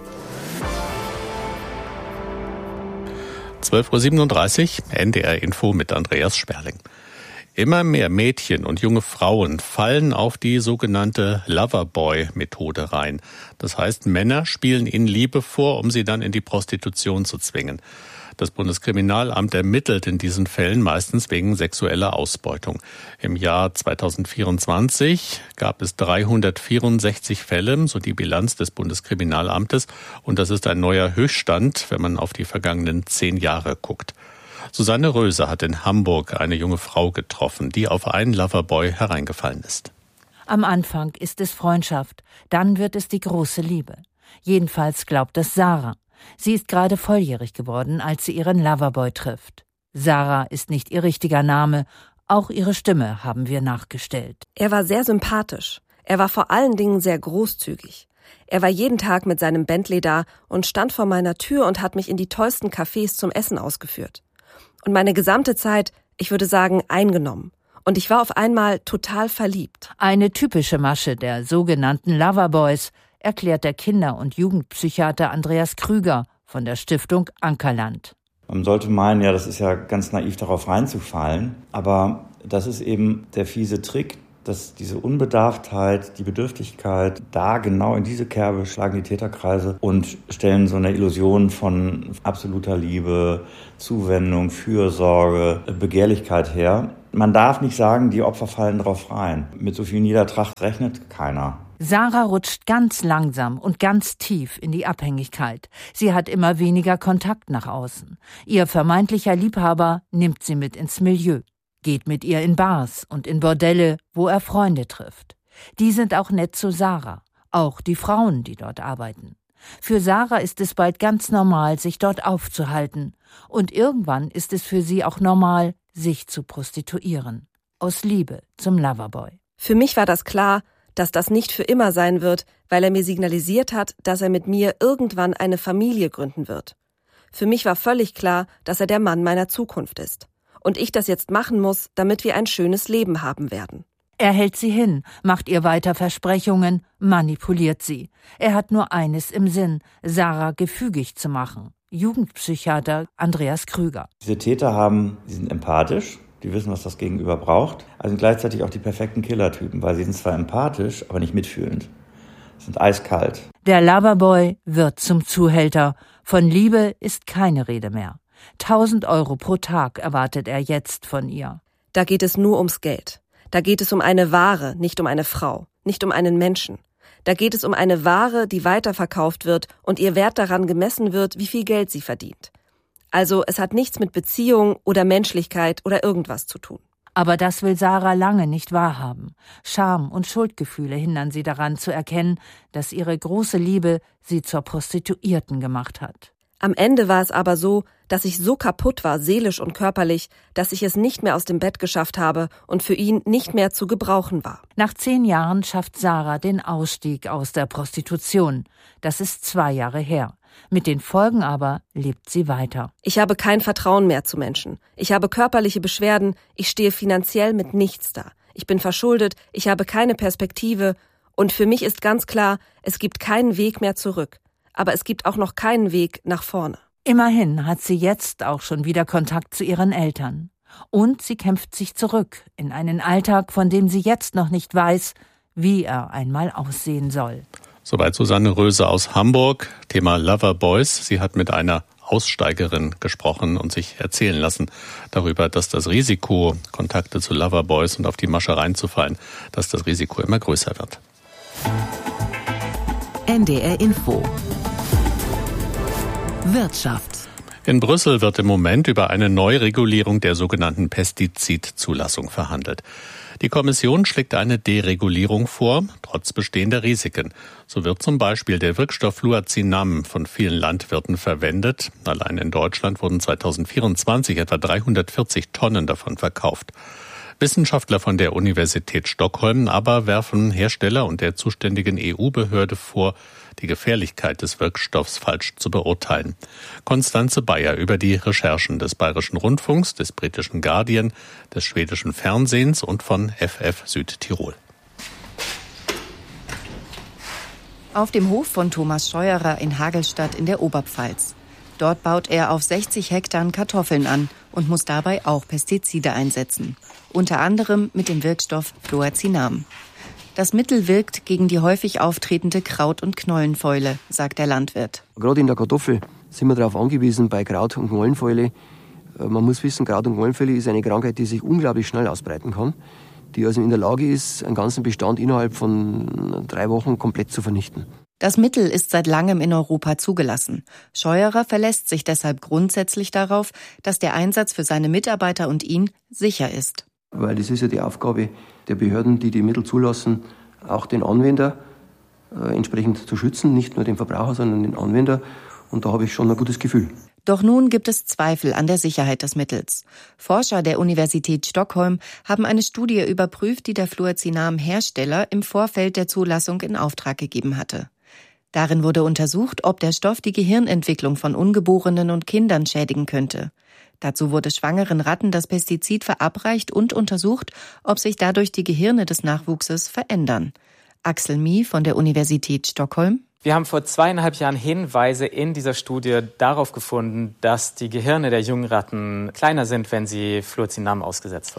12:37 Uhr NDR Info mit Andreas Sperling. Immer mehr Mädchen und junge Frauen fallen auf die sogenannte Loverboy-Methode rein. Das heißt, Männer spielen ihnen Liebe vor, um sie dann in die Prostitution zu zwingen. Das Bundeskriminalamt ermittelt in diesen Fällen meistens wegen sexueller Ausbeutung. Im Jahr 2024 gab es 364 Fälle, so die Bilanz des Bundeskriminalamtes. Und das ist ein neuer Höchststand, wenn man auf die vergangenen 10 Jahre guckt. Susanne Röse hat in Hamburg eine junge Frau getroffen, die auf einen Loverboy hereingefallen ist. Am Anfang ist es Freundschaft, dann wird es die große Liebe. Jedenfalls glaubt es Sarah. Sie ist gerade volljährig geworden, als sie ihren Loverboy trifft. Sarah ist nicht ihr richtiger Name, auch ihre Stimme haben wir nachgestellt. Er war sehr sympathisch. Er war vor allen Dingen sehr großzügig. Er war jeden Tag mit seinem Bentley da und stand vor meiner Tür und hat mich in die tollsten Cafés zum Essen ausgeführt. Und meine gesamte Zeit, ich würde sagen, eingenommen. Und ich war auf einmal total verliebt. Eine typische Masche der sogenannten Loverboys, erklärt der Kinder- und Jugendpsychiater Andreas Krüger von der Stiftung Ankerland. Man sollte meinen, ja, das ist ja ganz naiv, darauf reinzufallen. Aber Das ist eben der fiese Trick, dass diese Unbedarftheit, die Bedürftigkeit, da genau in diese Kerbe schlagen die Täterkreise und stellen so eine Illusion von absoluter Liebe, Zuwendung, Fürsorge, Begehrlichkeit her. Man darf nicht sagen, die Opfer fallen drauf rein. Mit so viel Niedertracht rechnet keiner. Sarah rutscht ganz langsam und ganz tief in die Abhängigkeit. Sie hat immer weniger Kontakt nach außen. Ihr vermeintlicher Liebhaber nimmt sie mit ins Milieu, geht mit ihr in Bars und in Bordelle, wo er Freunde trifft. Die sind auch nett zu Sarah, auch die Frauen, die dort arbeiten. Für Sarah ist es bald ganz normal, sich dort aufzuhalten. Und irgendwann ist es für sie auch normal, sich zu prostituieren. Aus Liebe zum Loverboy. Für mich war das klar, dass das nicht für immer sein wird, weil er mir signalisiert hat, dass er mit mir irgendwann eine Familie gründen wird. Für mich war völlig klar, dass er der Mann meiner Zukunft ist. Und ich das jetzt machen muss, damit wir ein schönes Leben haben werden. Er hält sie hin, macht ihr weiter Versprechungen, manipuliert sie. Er hat nur eines im Sinn, Sarah gefügig zu machen. Jugendpsychiater Andreas Krüger. Diese Täter die sind empathisch, die wissen, was das Gegenüber braucht. Also sind gleichzeitig auch die perfekten Killertypen, weil sie sind zwar empathisch, aber nicht mitfühlend. Sie sind eiskalt. Der Loverboy wird zum Zuhälter. Von Liebe ist keine Rede mehr. 1.000 € pro Tag erwartet er jetzt von ihr. Da geht es nur ums Geld. Da geht es um eine Ware, nicht um eine Frau, nicht um einen Menschen. Da geht es um eine Ware, die weiterverkauft wird und ihr Wert daran gemessen wird, wie viel Geld sie verdient. Also es hat nichts mit Beziehung oder Menschlichkeit oder irgendwas zu tun. Aber das will Sarah lange nicht wahrhaben. Scham und Schuldgefühle hindern sie daran zu erkennen, dass ihre große Liebe sie zur Prostituierten gemacht hat. Am Ende war es aber so, dass ich so kaputt war, seelisch und körperlich, dass ich es nicht mehr aus dem Bett geschafft habe und für ihn nicht mehr zu gebrauchen war. Nach 10 Jahren schafft Sarah den Ausstieg aus der Prostitution. Das ist 2 Jahre her. Mit den Folgen aber lebt sie weiter. Ich habe kein Vertrauen mehr zu Menschen. Ich habe körperliche Beschwerden. Ich stehe finanziell mit nichts da. Ich bin verschuldet. Ich habe keine Perspektive. Und für mich ist ganz klar, es gibt keinen Weg mehr zurück. Aber es gibt auch noch keinen Weg nach vorne. Immerhin hat sie jetzt auch schon wieder Kontakt zu ihren Eltern. Und sie kämpft sich zurück in einen Alltag, von dem sie jetzt noch nicht weiß, wie er einmal aussehen soll. Soweit Susanne Röse aus Hamburg. Thema Loverboys. Sie hat mit einer Aussteigerin gesprochen und sich erzählen lassen darüber, dass das Risiko, Kontakte zu Loverboys und auf die Masche reinzufallen, dass das Risiko immer größer wird. NDR Info. Wirtschaft. In Brüssel wird im Moment über eine Neuregulierung der sogenannten Pestizidzulassung verhandelt. Die Kommission schlägt eine Deregulierung vor, trotz bestehender Risiken. So wird zum Beispiel der Wirkstoff Fluazinam von vielen Landwirten verwendet. Allein in Deutschland wurden 2024 etwa 340 Tonnen davon verkauft. Wissenschaftler von der Universität Stockholm aber werfen Hersteller und der zuständigen EU-Behörde vor, die Gefährlichkeit des Wirkstoffs falsch zu beurteilen. Konstanze Bayer über die Recherchen des Bayerischen Rundfunks, des britischen Guardian, des schwedischen Fernsehens und von FF Südtirol. Auf dem Hof von Thomas Scheuerer in Hagelstadt in der Oberpfalz. Dort baut er auf 60 Hektar Kartoffeln an und muss dabei auch Pestizide einsetzen. Unter anderem mit dem Wirkstoff Fluazinam. Das Mittel wirkt gegen die häufig auftretende Kraut- und Knollenfäule, sagt der Landwirt. Gerade in der Kartoffel sind wir darauf angewiesen, bei Kraut- und Knollenfäule. Man muss wissen, Kraut- und Knollenfäule ist eine Krankheit, die sich unglaublich schnell ausbreiten kann, die also in der Lage ist, einen ganzen Bestand innerhalb von 3 Wochen komplett zu vernichten. Das Mittel ist seit langem in Europa zugelassen. Scheuerer verlässt sich deshalb grundsätzlich darauf, dass der Einsatz für seine Mitarbeiter und ihn sicher ist. Weil das ist ja die Aufgabe der Behörden, die die Mittel zulassen, auch den Anwender entsprechend zu schützen, nicht nur den Verbraucher, sondern den Anwender. Und da habe ich schon ein gutes Gefühl. Doch nun gibt es Zweifel an der Sicherheit des Mittels. Forscher der Universität Stockholm haben eine Studie überprüft, die der Fluazinam-Hersteller im Vorfeld der Zulassung in Auftrag gegeben hatte. Darin wurde untersucht, ob der Stoff die Gehirnentwicklung von Ungeborenen und Kindern schädigen könnte. Dazu wurde schwangeren Ratten das Pestizid verabreicht und untersucht, ob sich dadurch die Gehirne des Nachwuchses verändern. Axel Mie von der Universität Stockholm. Wir haben vor 2,5 Jahren Hinweise in dieser Studie darauf gefunden, dass die Gehirne der jungen Ratten kleiner sind, wenn sie Fluazinam ausgesetzt waren.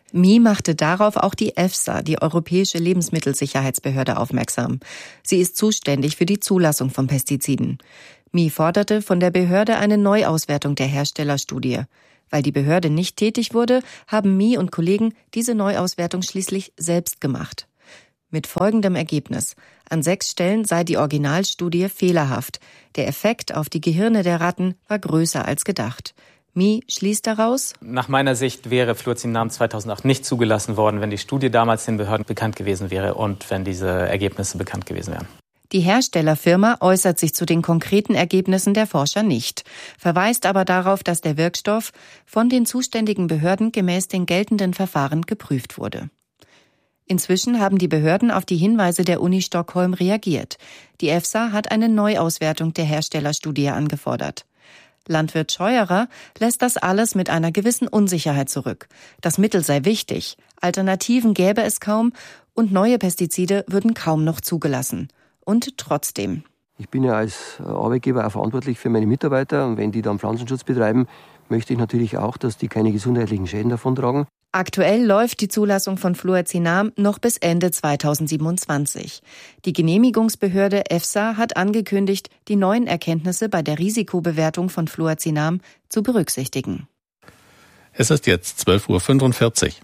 Mi machte darauf auch die EFSA, die Europäische Lebensmittelsicherheitsbehörde, aufmerksam. Sie ist zuständig für die Zulassung von Pestiziden. Mi forderte von der Behörde eine Neuauswertung der Herstellerstudie. Weil die Behörde nicht tätig wurde, haben Mi und Kollegen diese Neuauswertung schließlich selbst gemacht. Mit folgendem Ergebnis: An 6 Stellen sei die Originalstudie fehlerhaft. Der Effekt auf die Gehirne der Ratten war größer als gedacht. Mi schließt daraus: Nach meiner Sicht wäre Fluozinam 2008 nicht zugelassen worden, wenn die Studie damals den Behörden bekannt gewesen wäre und wenn diese Ergebnisse bekannt gewesen wären. Die Herstellerfirma äußert sich zu den konkreten Ergebnissen der Forscher nicht, verweist aber darauf, dass der Wirkstoff von den zuständigen Behörden gemäß den geltenden Verfahren geprüft wurde. Inzwischen haben die Behörden auf die Hinweise der Uni Stockholm reagiert. Die EFSA hat eine Neuauswertung der Herstellerstudie angefordert. Landwirt Scheuerer lässt das alles mit einer gewissen Unsicherheit zurück. Das Mittel sei wichtig, Alternativen gäbe es kaum und neue Pestizide würden kaum noch zugelassen. Und trotzdem: Ich bin ja als Arbeitgeber auch verantwortlich für meine Mitarbeiter und wenn die dann Pflanzenschutz betreiben, möchte ich natürlich auch, dass die keine gesundheitlichen Schäden davontragen. Aktuell läuft die Zulassung von Fluozinam noch bis Ende 2027. Die Genehmigungsbehörde EFSA hat angekündigt, die neuen Erkenntnisse bei der Risikobewertung von Fluozinam zu berücksichtigen. Es ist jetzt 12:45 Uhr.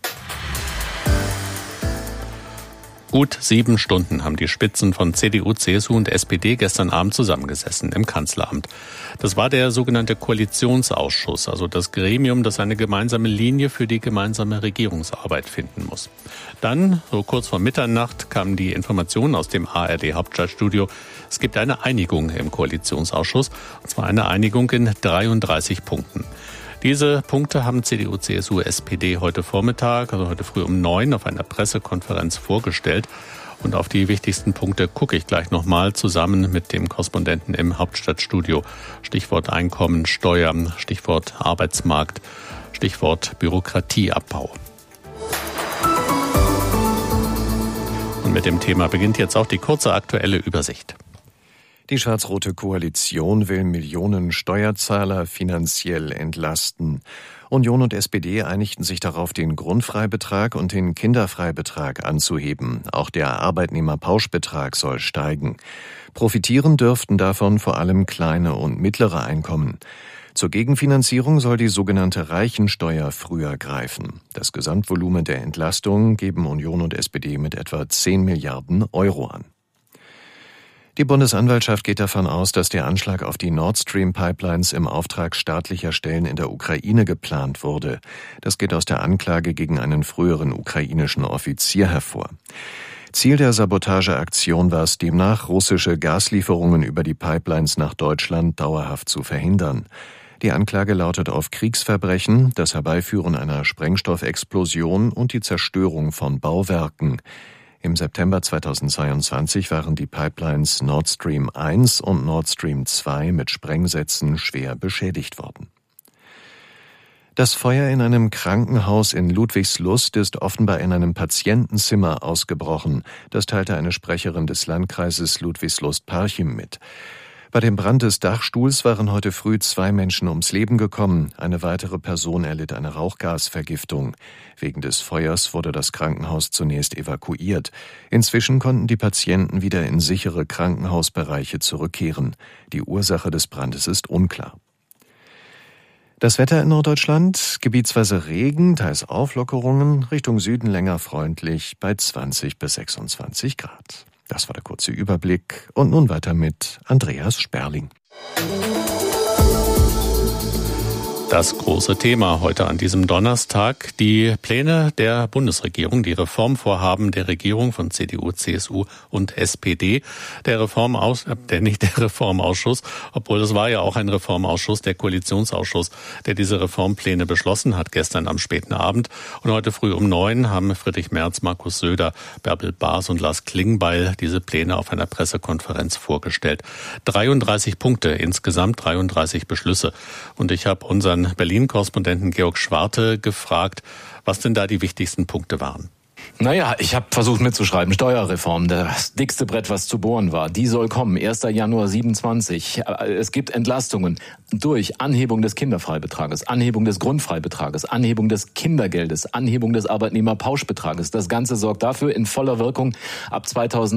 Gut 7 Stunden haben die Spitzen von CDU, CSU und SPD gestern Abend zusammengesessen im Kanzleramt. Das war der sogenannte Koalitionsausschuss, also das Gremium, das eine gemeinsame Linie für die gemeinsame Regierungsarbeit finden muss. Dann, so kurz vor Mitternacht, kamen die Informationen aus dem ARD-Hauptstadtstudio. Es gibt eine Einigung im Koalitionsausschuss, und zwar eine Einigung in 33 Punkten. Diese Punkte haben CDU, CSU, SPD heute Vormittag, also heute früh um 9 auf einer Pressekonferenz vorgestellt. Und auf die wichtigsten Punkte gucke ich gleich nochmal zusammen mit dem Korrespondenten im Hauptstadtstudio. Stichwort Einkommen, Steuern, Stichwort Arbeitsmarkt, Stichwort Bürokratieabbau. Und mit dem Thema beginnt jetzt auch die kurze aktuelle Übersicht. Die schwarz-rote Koalition will Millionen Steuerzahler finanziell entlasten. Union und SPD einigten sich darauf, den Grundfreibetrag und den Kinderfreibetrag anzuheben. Auch der Arbeitnehmerpauschbetrag soll steigen. Profitieren dürften davon vor allem kleine und mittlere Einkommen. Zur Gegenfinanzierung soll die sogenannte Reichensteuer früher greifen. Das Gesamtvolumen der Entlastung geben Union und SPD mit etwa 10 Milliarden Euro an. Die Bundesanwaltschaft geht davon aus, dass der Anschlag auf die Nord Stream Pipelines im Auftrag staatlicher Stellen in der Ukraine geplant wurde. Das geht aus der Anklage gegen einen früheren ukrainischen Offizier hervor. Ziel der Sabotageaktion war es demnach, russische Gaslieferungen über die Pipelines nach Deutschland dauerhaft zu verhindern. Die Anklage lautet auf Kriegsverbrechen, das Herbeiführen einer Sprengstoffexplosion und die Zerstörung von Bauwerken. Im September 2022 waren die Pipelines Nord Stream 1 und Nord Stream 2 mit Sprengsätzen schwer beschädigt worden. Das Feuer in einem Krankenhaus in Ludwigslust ist offenbar in einem Patientenzimmer ausgebrochen. Das teilte eine Sprecherin des Landkreises Ludwigslust-Parchim mit. Bei dem Brand des Dachstuhls waren heute früh 2 Menschen ums Leben gekommen. Eine weitere Person erlitt eine Rauchgasvergiftung. Wegen des Feuers wurde das Krankenhaus zunächst evakuiert. Inzwischen konnten die Patienten wieder in sichere Krankenhausbereiche zurückkehren. Die Ursache des Brandes ist unklar. Das Wetter in Norddeutschland: gebietsweise Regen, teils Auflockerungen, Richtung Süden länger freundlich bei 20 bis 26 Grad. Das war der kurze Überblick und nun weiter mit Andreas Sperling. Das große Thema heute an diesem Donnerstag: die Pläne der Bundesregierung, die Reformvorhaben der Regierung von CDU, CSU und SPD. Der Reformausschuss, obwohl es war ja auch ein Reformausschuss, der Koalitionsausschuss, der diese Reformpläne beschlossen hat gestern am späten Abend. Und heute früh um 9 haben Friedrich Merz, Markus Söder, Bärbel Baas und Lars Klingbeil diese Pläne auf einer Pressekonferenz vorgestellt. 33 Punkte, insgesamt 33 Beschlüsse. Und ich habe unseren Berlin-Korrespondenten Georg Schwarte gefragt, was denn da die wichtigsten Punkte waren. Naja, ich habe versucht mitzuschreiben. Steuerreform, das dickste Brett, was zu bohren war. Die soll kommen, 1. Januar 27. Es gibt Entlastungen durch Anhebung des Kinderfreibetrages, Anhebung des Grundfreibetrages, Anhebung des Kindergeldes, Anhebung des Arbeitnehmerpauschbetrages. Das Ganze sorgt dafür in voller Wirkung ab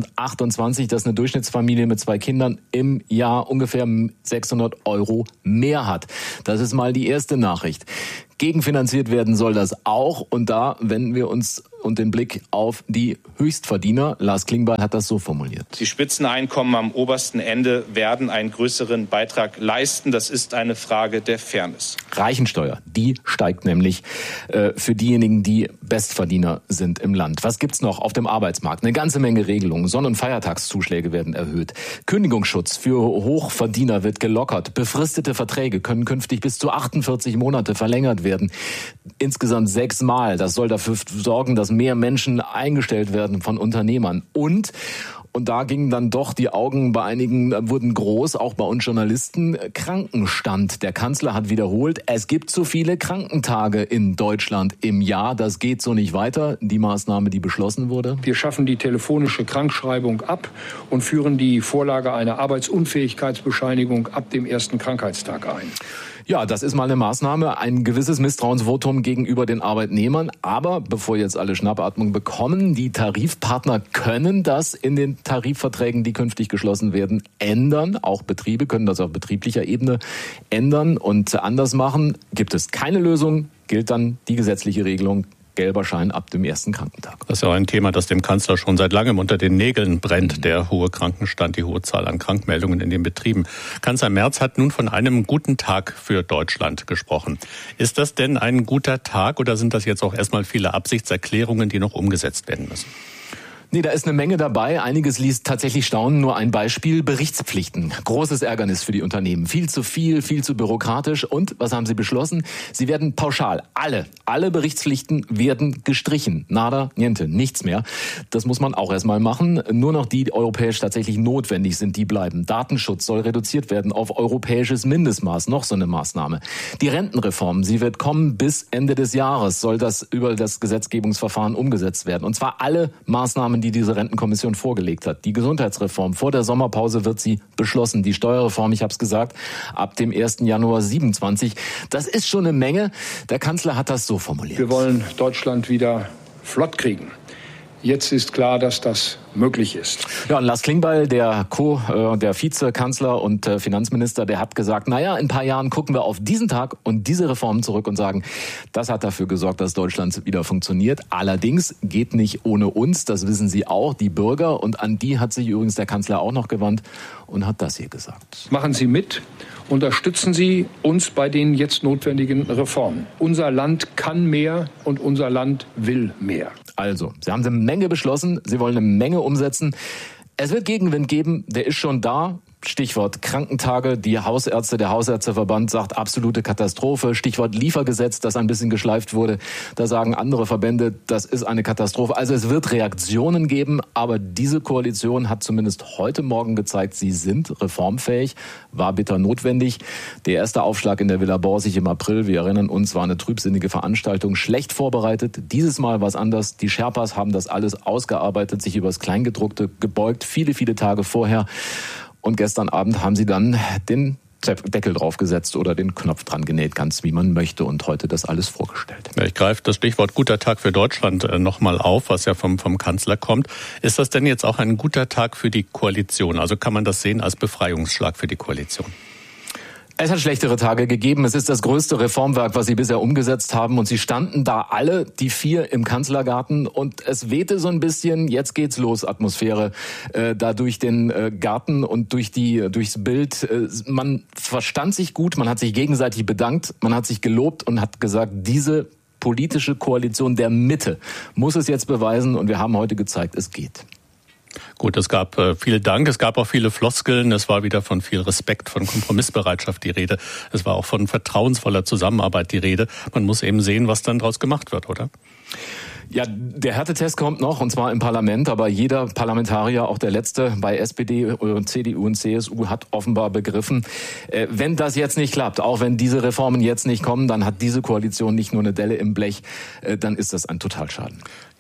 2028, dass eine Durchschnittsfamilie mit 2 Kindern im Jahr ungefähr 600 € mehr hat. Das ist mal die erste Nachricht. Gegenfinanziert werden soll das auch. Und da wenden wir uns und den Blick auf die Höchstverdiener. Lars Klingbeil hat das so formuliert. Die Spitzeneinkommen am obersten Ende werden einen größeren Beitrag leisten. Das ist eine Frage der Fairness. Reichensteuer, die steigt nämlich für diejenigen, die Bestverdiener sind im Land. Was gibt's noch auf dem Arbeitsmarkt? Eine ganze Menge Regelungen. Sonn- und Feiertagszuschläge werden erhöht. Kündigungsschutz für Hochverdiener wird gelockert. Befristete Verträge können künftig bis zu 48 Monate verlängert werden. Insgesamt 6 Mal. Das soll dafür sorgen, dass mehr Menschen eingestellt werden von Unternehmern. Und da gingen dann doch die Augen bei einigen, wurden groß, auch bei uns Journalisten, Krankenstand. Der Kanzler hat wiederholt, es gibt zu viele Krankentage in Deutschland im Jahr. Das geht so nicht weiter. Die Maßnahme, die beschlossen wurde. Wir schaffen die telefonische Krankschreibung ab und führen die Vorlage einer Arbeitsunfähigkeitsbescheinigung ab dem ersten Krankheitstag ein. Ja, das ist mal eine Maßnahme, ein gewisses Misstrauensvotum gegenüber den Arbeitnehmern. Aber bevor jetzt alle Schnappatmung bekommen, die Tarifpartner können das in den Tarifverträgen, die künftig geschlossen werden, ändern. Auch Betriebe können das auf betrieblicher Ebene ändern und anders machen. Gibt es keine Lösung, gilt dann die gesetzliche Regelung. Gelber Schein ab dem ersten Krankentag. Das ist ja auch ein Thema, das dem Kanzler schon seit langem unter den Nägeln brennt, der hohe Krankenstand, die hohe Zahl an Krankmeldungen in den Betrieben. Kanzler Merz hat nun von einem guten Tag für Deutschland gesprochen. Ist das denn ein guter Tag oder sind das jetzt auch erstmal viele Absichtserklärungen, die noch umgesetzt werden müssen? Nee, da ist eine Menge dabei. Einiges ließ tatsächlich staunen. Nur ein Beispiel: Berichtspflichten. Großes Ärgernis für die Unternehmen. Viel zu viel, viel zu bürokratisch. Und was haben sie beschlossen? Sie werden pauschal. Alle Berichtspflichten werden gestrichen. Nada, niente, nichts mehr. Das muss man auch erstmal machen. Nur noch die europäisch tatsächlich notwendig sind, die bleiben. Datenschutz soll reduziert werden auf europäisches Mindestmaß. Noch so eine Maßnahme. Die Rentenreform, sie wird kommen bis Ende des Jahres. Soll das über das Gesetzgebungsverfahren umgesetzt werden. Und zwar alle Maßnahmen, die diese Rentenkommission vorgelegt hat. Die Gesundheitsreform, vor der Sommerpause wird sie beschlossen. Die Steuerreform, ich habe es gesagt, ab dem 1. Januar 27. Das ist schon eine Menge. Der Kanzler hat das so formuliert. Wir wollen Deutschland wieder flott kriegen. Jetzt ist klar, dass das möglich ist. Ja, und Lars Klingbeil, der Vizekanzler und Finanzminister, der hat gesagt, naja, in ein paar Jahren gucken wir auf diesen Tag und diese Reformen zurück und sagen, das hat dafür gesorgt, dass Deutschland wieder funktioniert. Allerdings geht nicht ohne uns, das wissen Sie auch, die Bürger. Und an die hat sich übrigens der Kanzler auch noch gewandt und hat das hier gesagt. Machen Sie mit. Unterstützen Sie uns bei den jetzt notwendigen Reformen. Unser Land kann mehr und unser Land will mehr. Also, Sie haben eine Menge beschlossen, Sie wollen eine Menge umsetzen. Es wird Gegenwind geben, der ist schon da. Stichwort Krankentage, der Hausärzteverband sagt absolute Katastrophe. Stichwort Liefergesetz, das ein bisschen geschleift wurde. Da sagen andere Verbände, das ist eine Katastrophe. Also es wird Reaktionen geben, aber diese Koalition hat zumindest heute Morgen gezeigt, sie sind reformfähig, war bitter notwendig. Der erste Aufschlag in der Villa Borsig im April, wir erinnern uns, war eine trübsinnige Veranstaltung, schlecht vorbereitet. Dieses Mal war es anders. Die Sherpas haben das alles ausgearbeitet, sich übers Kleingedruckte gebeugt, viele Tage vorher. Und gestern Abend haben sie dann den Deckel draufgesetzt oder den Knopf dran genäht, ganz wie man möchte, und heute das alles vorgestellt. Ja, ich greife das Stichwort guter Tag für Deutschland nochmal auf, was ja vom Kanzler kommt. Ist das denn jetzt auch ein guter Tag für die Koalition? Also kann man das sehen als Befreiungsschlag für die Koalition? Es hat schlechtere Tage gegeben. Es ist das größte Reformwerk, was sie bisher umgesetzt haben. Und sie standen da alle, die 4 im Kanzlergarten. Und es wehte so ein bisschen, jetzt geht's los, Atmosphäre, da durch den Garten und durchs Bild. Man verstand sich gut, man hat sich gegenseitig bedankt, man hat sich gelobt und hat gesagt, diese politische Koalition der Mitte muss es jetzt beweisen. Und wir haben heute gezeigt, es geht. Gut, es gab viel Dank, es gab auch viele Floskeln, es war wieder von viel Respekt, von Kompromissbereitschaft die Rede. Es war auch von vertrauensvoller Zusammenarbeit die Rede. Man muss eben sehen, was dann daraus gemacht wird, oder? Ja, der Härtetest kommt noch, und zwar im Parlament, aber jeder Parlamentarier, auch der letzte bei SPD, CDU und CSU, hat offenbar begriffen, wenn das jetzt nicht klappt, auch wenn diese Reformen jetzt nicht kommen, dann hat diese Koalition nicht nur eine Delle im Blech, dann ist das ein Totalschaden. Ja,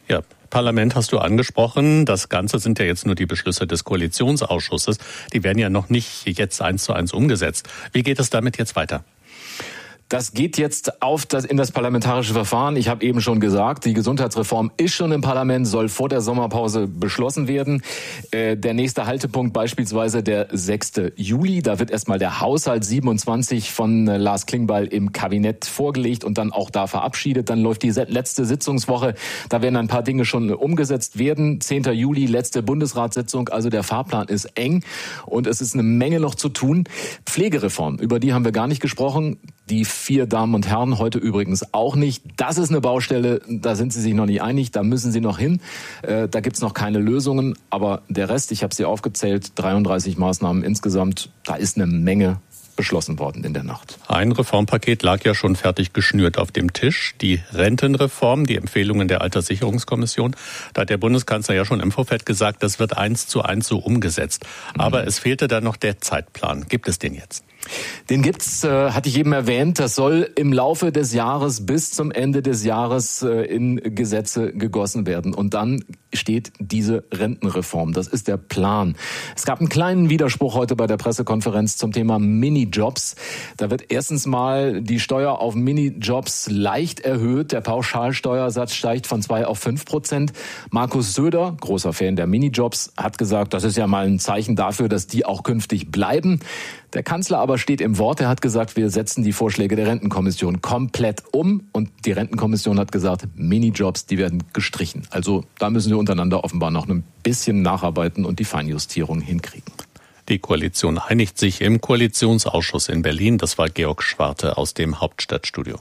Parlament hast du angesprochen. Das Ganze sind ja jetzt nur die Beschlüsse des Koalitionsausschusses. Die werden ja noch nicht jetzt 1:1 umgesetzt. Wie geht es damit jetzt weiter? Das geht jetzt in das parlamentarische Verfahren. Ich habe eben schon gesagt, die Gesundheitsreform ist schon im Parlament, soll vor der Sommerpause beschlossen werden. Der nächste Haltepunkt beispielsweise der 6. Juli. Da wird erstmal der Haushalt 27 von Lars Klingbeil im Kabinett vorgelegt und dann auch da verabschiedet. Dann läuft die letzte Sitzungswoche. Da werden ein paar Dinge schon umgesetzt werden. 10. Juli, letzte Bundesratssitzung. Also der Fahrplan ist eng und es ist eine Menge noch zu tun. Pflegereform, über die haben wir gar nicht gesprochen. Die 4 Damen und Herren heute übrigens auch nicht. Das ist eine Baustelle, da sind sie sich noch nicht einig, da müssen sie noch hin. Da gibt's noch keine Lösungen, aber der Rest, ich habe sie aufgezählt, 33 Maßnahmen insgesamt, da ist eine Menge beschlossen worden in der Nacht. Ein Reformpaket lag ja schon fertig geschnürt auf dem Tisch. Die Rentenreform, die Empfehlungen der Alterssicherungskommission. Da hat der Bundeskanzler ja schon im Vorfeld gesagt, das wird 1:1 so umgesetzt. Aber es fehlte da noch der Zeitplan. Gibt es den jetzt? Den gibt's, hatte ich eben erwähnt, das soll im Laufe des Jahres bis zum Ende des Jahres in Gesetze gegossen werden. Und dann steht diese Rentenreform. Das ist der Plan. Es gab einen kleinen Widerspruch heute bei der Pressekonferenz zum Thema Minijobs. Da wird erstens mal die Steuer auf Minijobs leicht erhöht. Der Pauschalsteuersatz steigt von 2 auf 5%. Markus Söder, großer Fan der Minijobs, hat gesagt, das ist ja mal ein Zeichen dafür, dass die auch künftig bleiben. Der Kanzler aber steht im Wort. Er hat gesagt, wir setzen die Vorschläge der Rentenkommission komplett um. Und die Rentenkommission hat gesagt, Minijobs, die werden gestrichen. Also da müssen wir untereinander offenbar noch ein bisschen nacharbeiten und die Feinjustierung hinkriegen. Die Koalition einigt sich im Koalitionsausschuss in Berlin. Das war Georg Schwarte aus dem Hauptstadtstudio.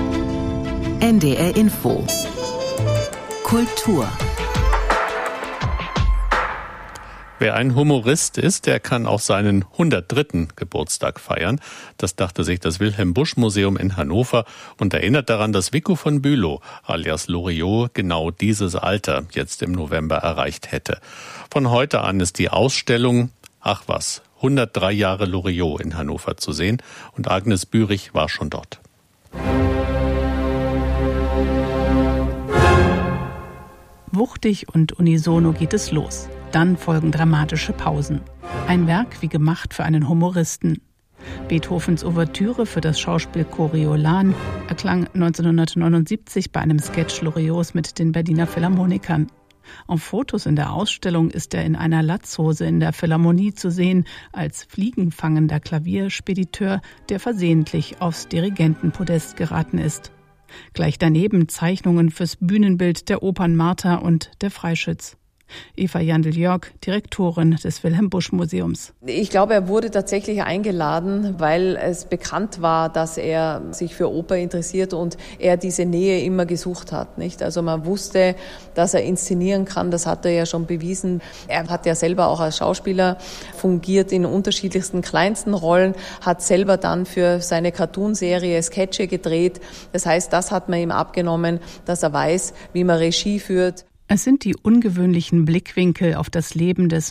NDR Info. Kultur. Wer ein Humorist ist, der kann auch seinen 103. Geburtstag feiern. Das dachte sich das Wilhelm-Busch-Museum in Hannover und erinnert daran, dass Vico von Bülow alias Loriot genau dieses Alter jetzt im November erreicht hätte. Von heute an ist die Ausstellung, 103 Jahre Loriot in Hannover zu sehen und Agnes Bürich war schon dort. Wuchtig und unisono geht es los. Dann folgen dramatische Pausen. Ein Werk wie gemacht für einen Humoristen. Beethovens Ouvertüre für das Schauspiel Coriolan erklang 1979 bei einem Sketch Loriots mit den Berliner Philharmonikern. Auf Fotos in der Ausstellung ist er in einer Latzhose in der Philharmonie zu sehen, als fliegenfangender Klavierspediteur, der versehentlich aufs Dirigentenpodest geraten ist. Gleich daneben Zeichnungen fürs Bühnenbild der Opern Martha und der Freischütz. Eva Jandl-Jörg, Direktorin des Wilhelm-Busch-Museums. Ich glaube, er wurde tatsächlich eingeladen, weil es bekannt war, dass er sich für Oper interessiert und er diese Nähe immer gesucht hat, nicht? Also man wusste, dass er inszenieren kann, das hat er ja schon bewiesen. Er hat ja selber auch als Schauspieler fungiert in unterschiedlichsten kleinsten Rollen, hat selber dann für seine Cartoonserie Sketche gedreht. Das heißt, das hat man ihm abgenommen, dass er weiß, wie man Regie führt. Es sind die ungewöhnlichen Blickwinkel auf das Leben des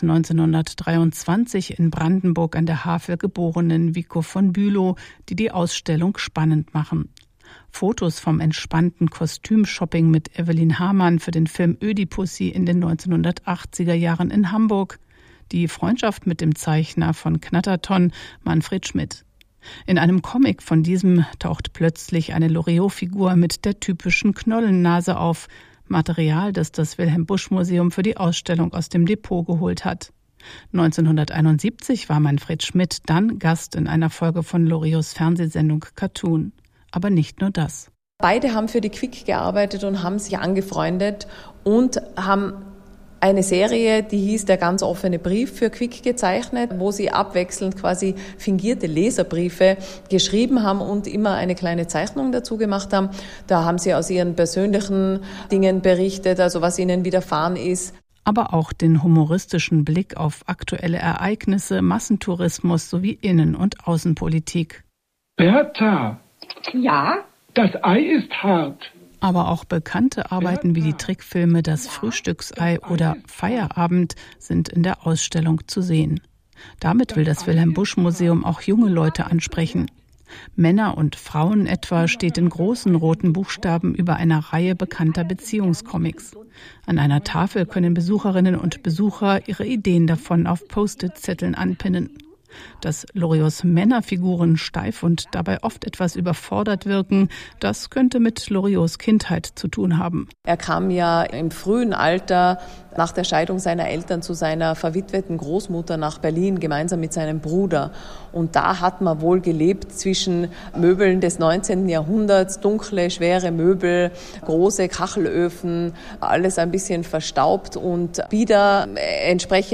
1923 in Brandenburg an der Havel geborenen Vico von Bülow, die die Ausstellung spannend machen. Fotos vom entspannten Kostümshopping mit Evelyn Hamann für den Film Ödipussy in den 1980er Jahren in Hamburg, die Freundschaft mit dem Zeichner von Knatterton, Manfred Schmidt. In einem Comic von diesem taucht plötzlich eine Loriot-Figur mit der typischen Knollennase auf, Material, das das Wilhelm-Busch-Museum für die Ausstellung aus dem Depot geholt hat. 1971 war Manfred Schmidt dann Gast in einer Folge von Loriots Fernsehsendung Cartoon. Aber nicht nur das. Beide haben für die Quick gearbeitet und haben sich angefreundet und haben eine Serie, die hieß Der ganz offene Brief für Quick gezeichnet, wo sie abwechselnd quasi fingierte Leserbriefe geschrieben haben und immer eine kleine Zeichnung dazu gemacht haben. Da haben sie aus ihren persönlichen Dingen berichtet, also was ihnen widerfahren ist. Aber auch den humoristischen Blick auf aktuelle Ereignisse, Massentourismus sowie Innen- und Außenpolitik. Bertha! Ja? Das Ei ist hart. Aber auch bekannte Arbeiten wie die Trickfilme Das Frühstücksei oder Feierabend sind in der Ausstellung zu sehen. Damit will das Wilhelm-Busch-Museum auch junge Leute ansprechen. Männer und Frauen etwa steht in großen roten Buchstaben über einer Reihe bekannter Beziehungscomics. An einer Tafel können Besucherinnen und Besucher ihre Ideen davon auf Post-it-Zetteln anpinnen. Dass Loriots Männerfiguren steif und dabei oft etwas überfordert wirken, das könnte mit Loriots Kindheit zu tun haben. Er kam ja im frühen Alter nach der Scheidung seiner Eltern zu seiner verwitweten Großmutter nach Berlin, gemeinsam mit seinem Bruder. Und da hat man wohl gelebt zwischen Möbeln des 19. Jahrhunderts, dunkle, schwere Möbel, große Kachelöfen, alles ein bisschen verstaubt und wieder entsprechend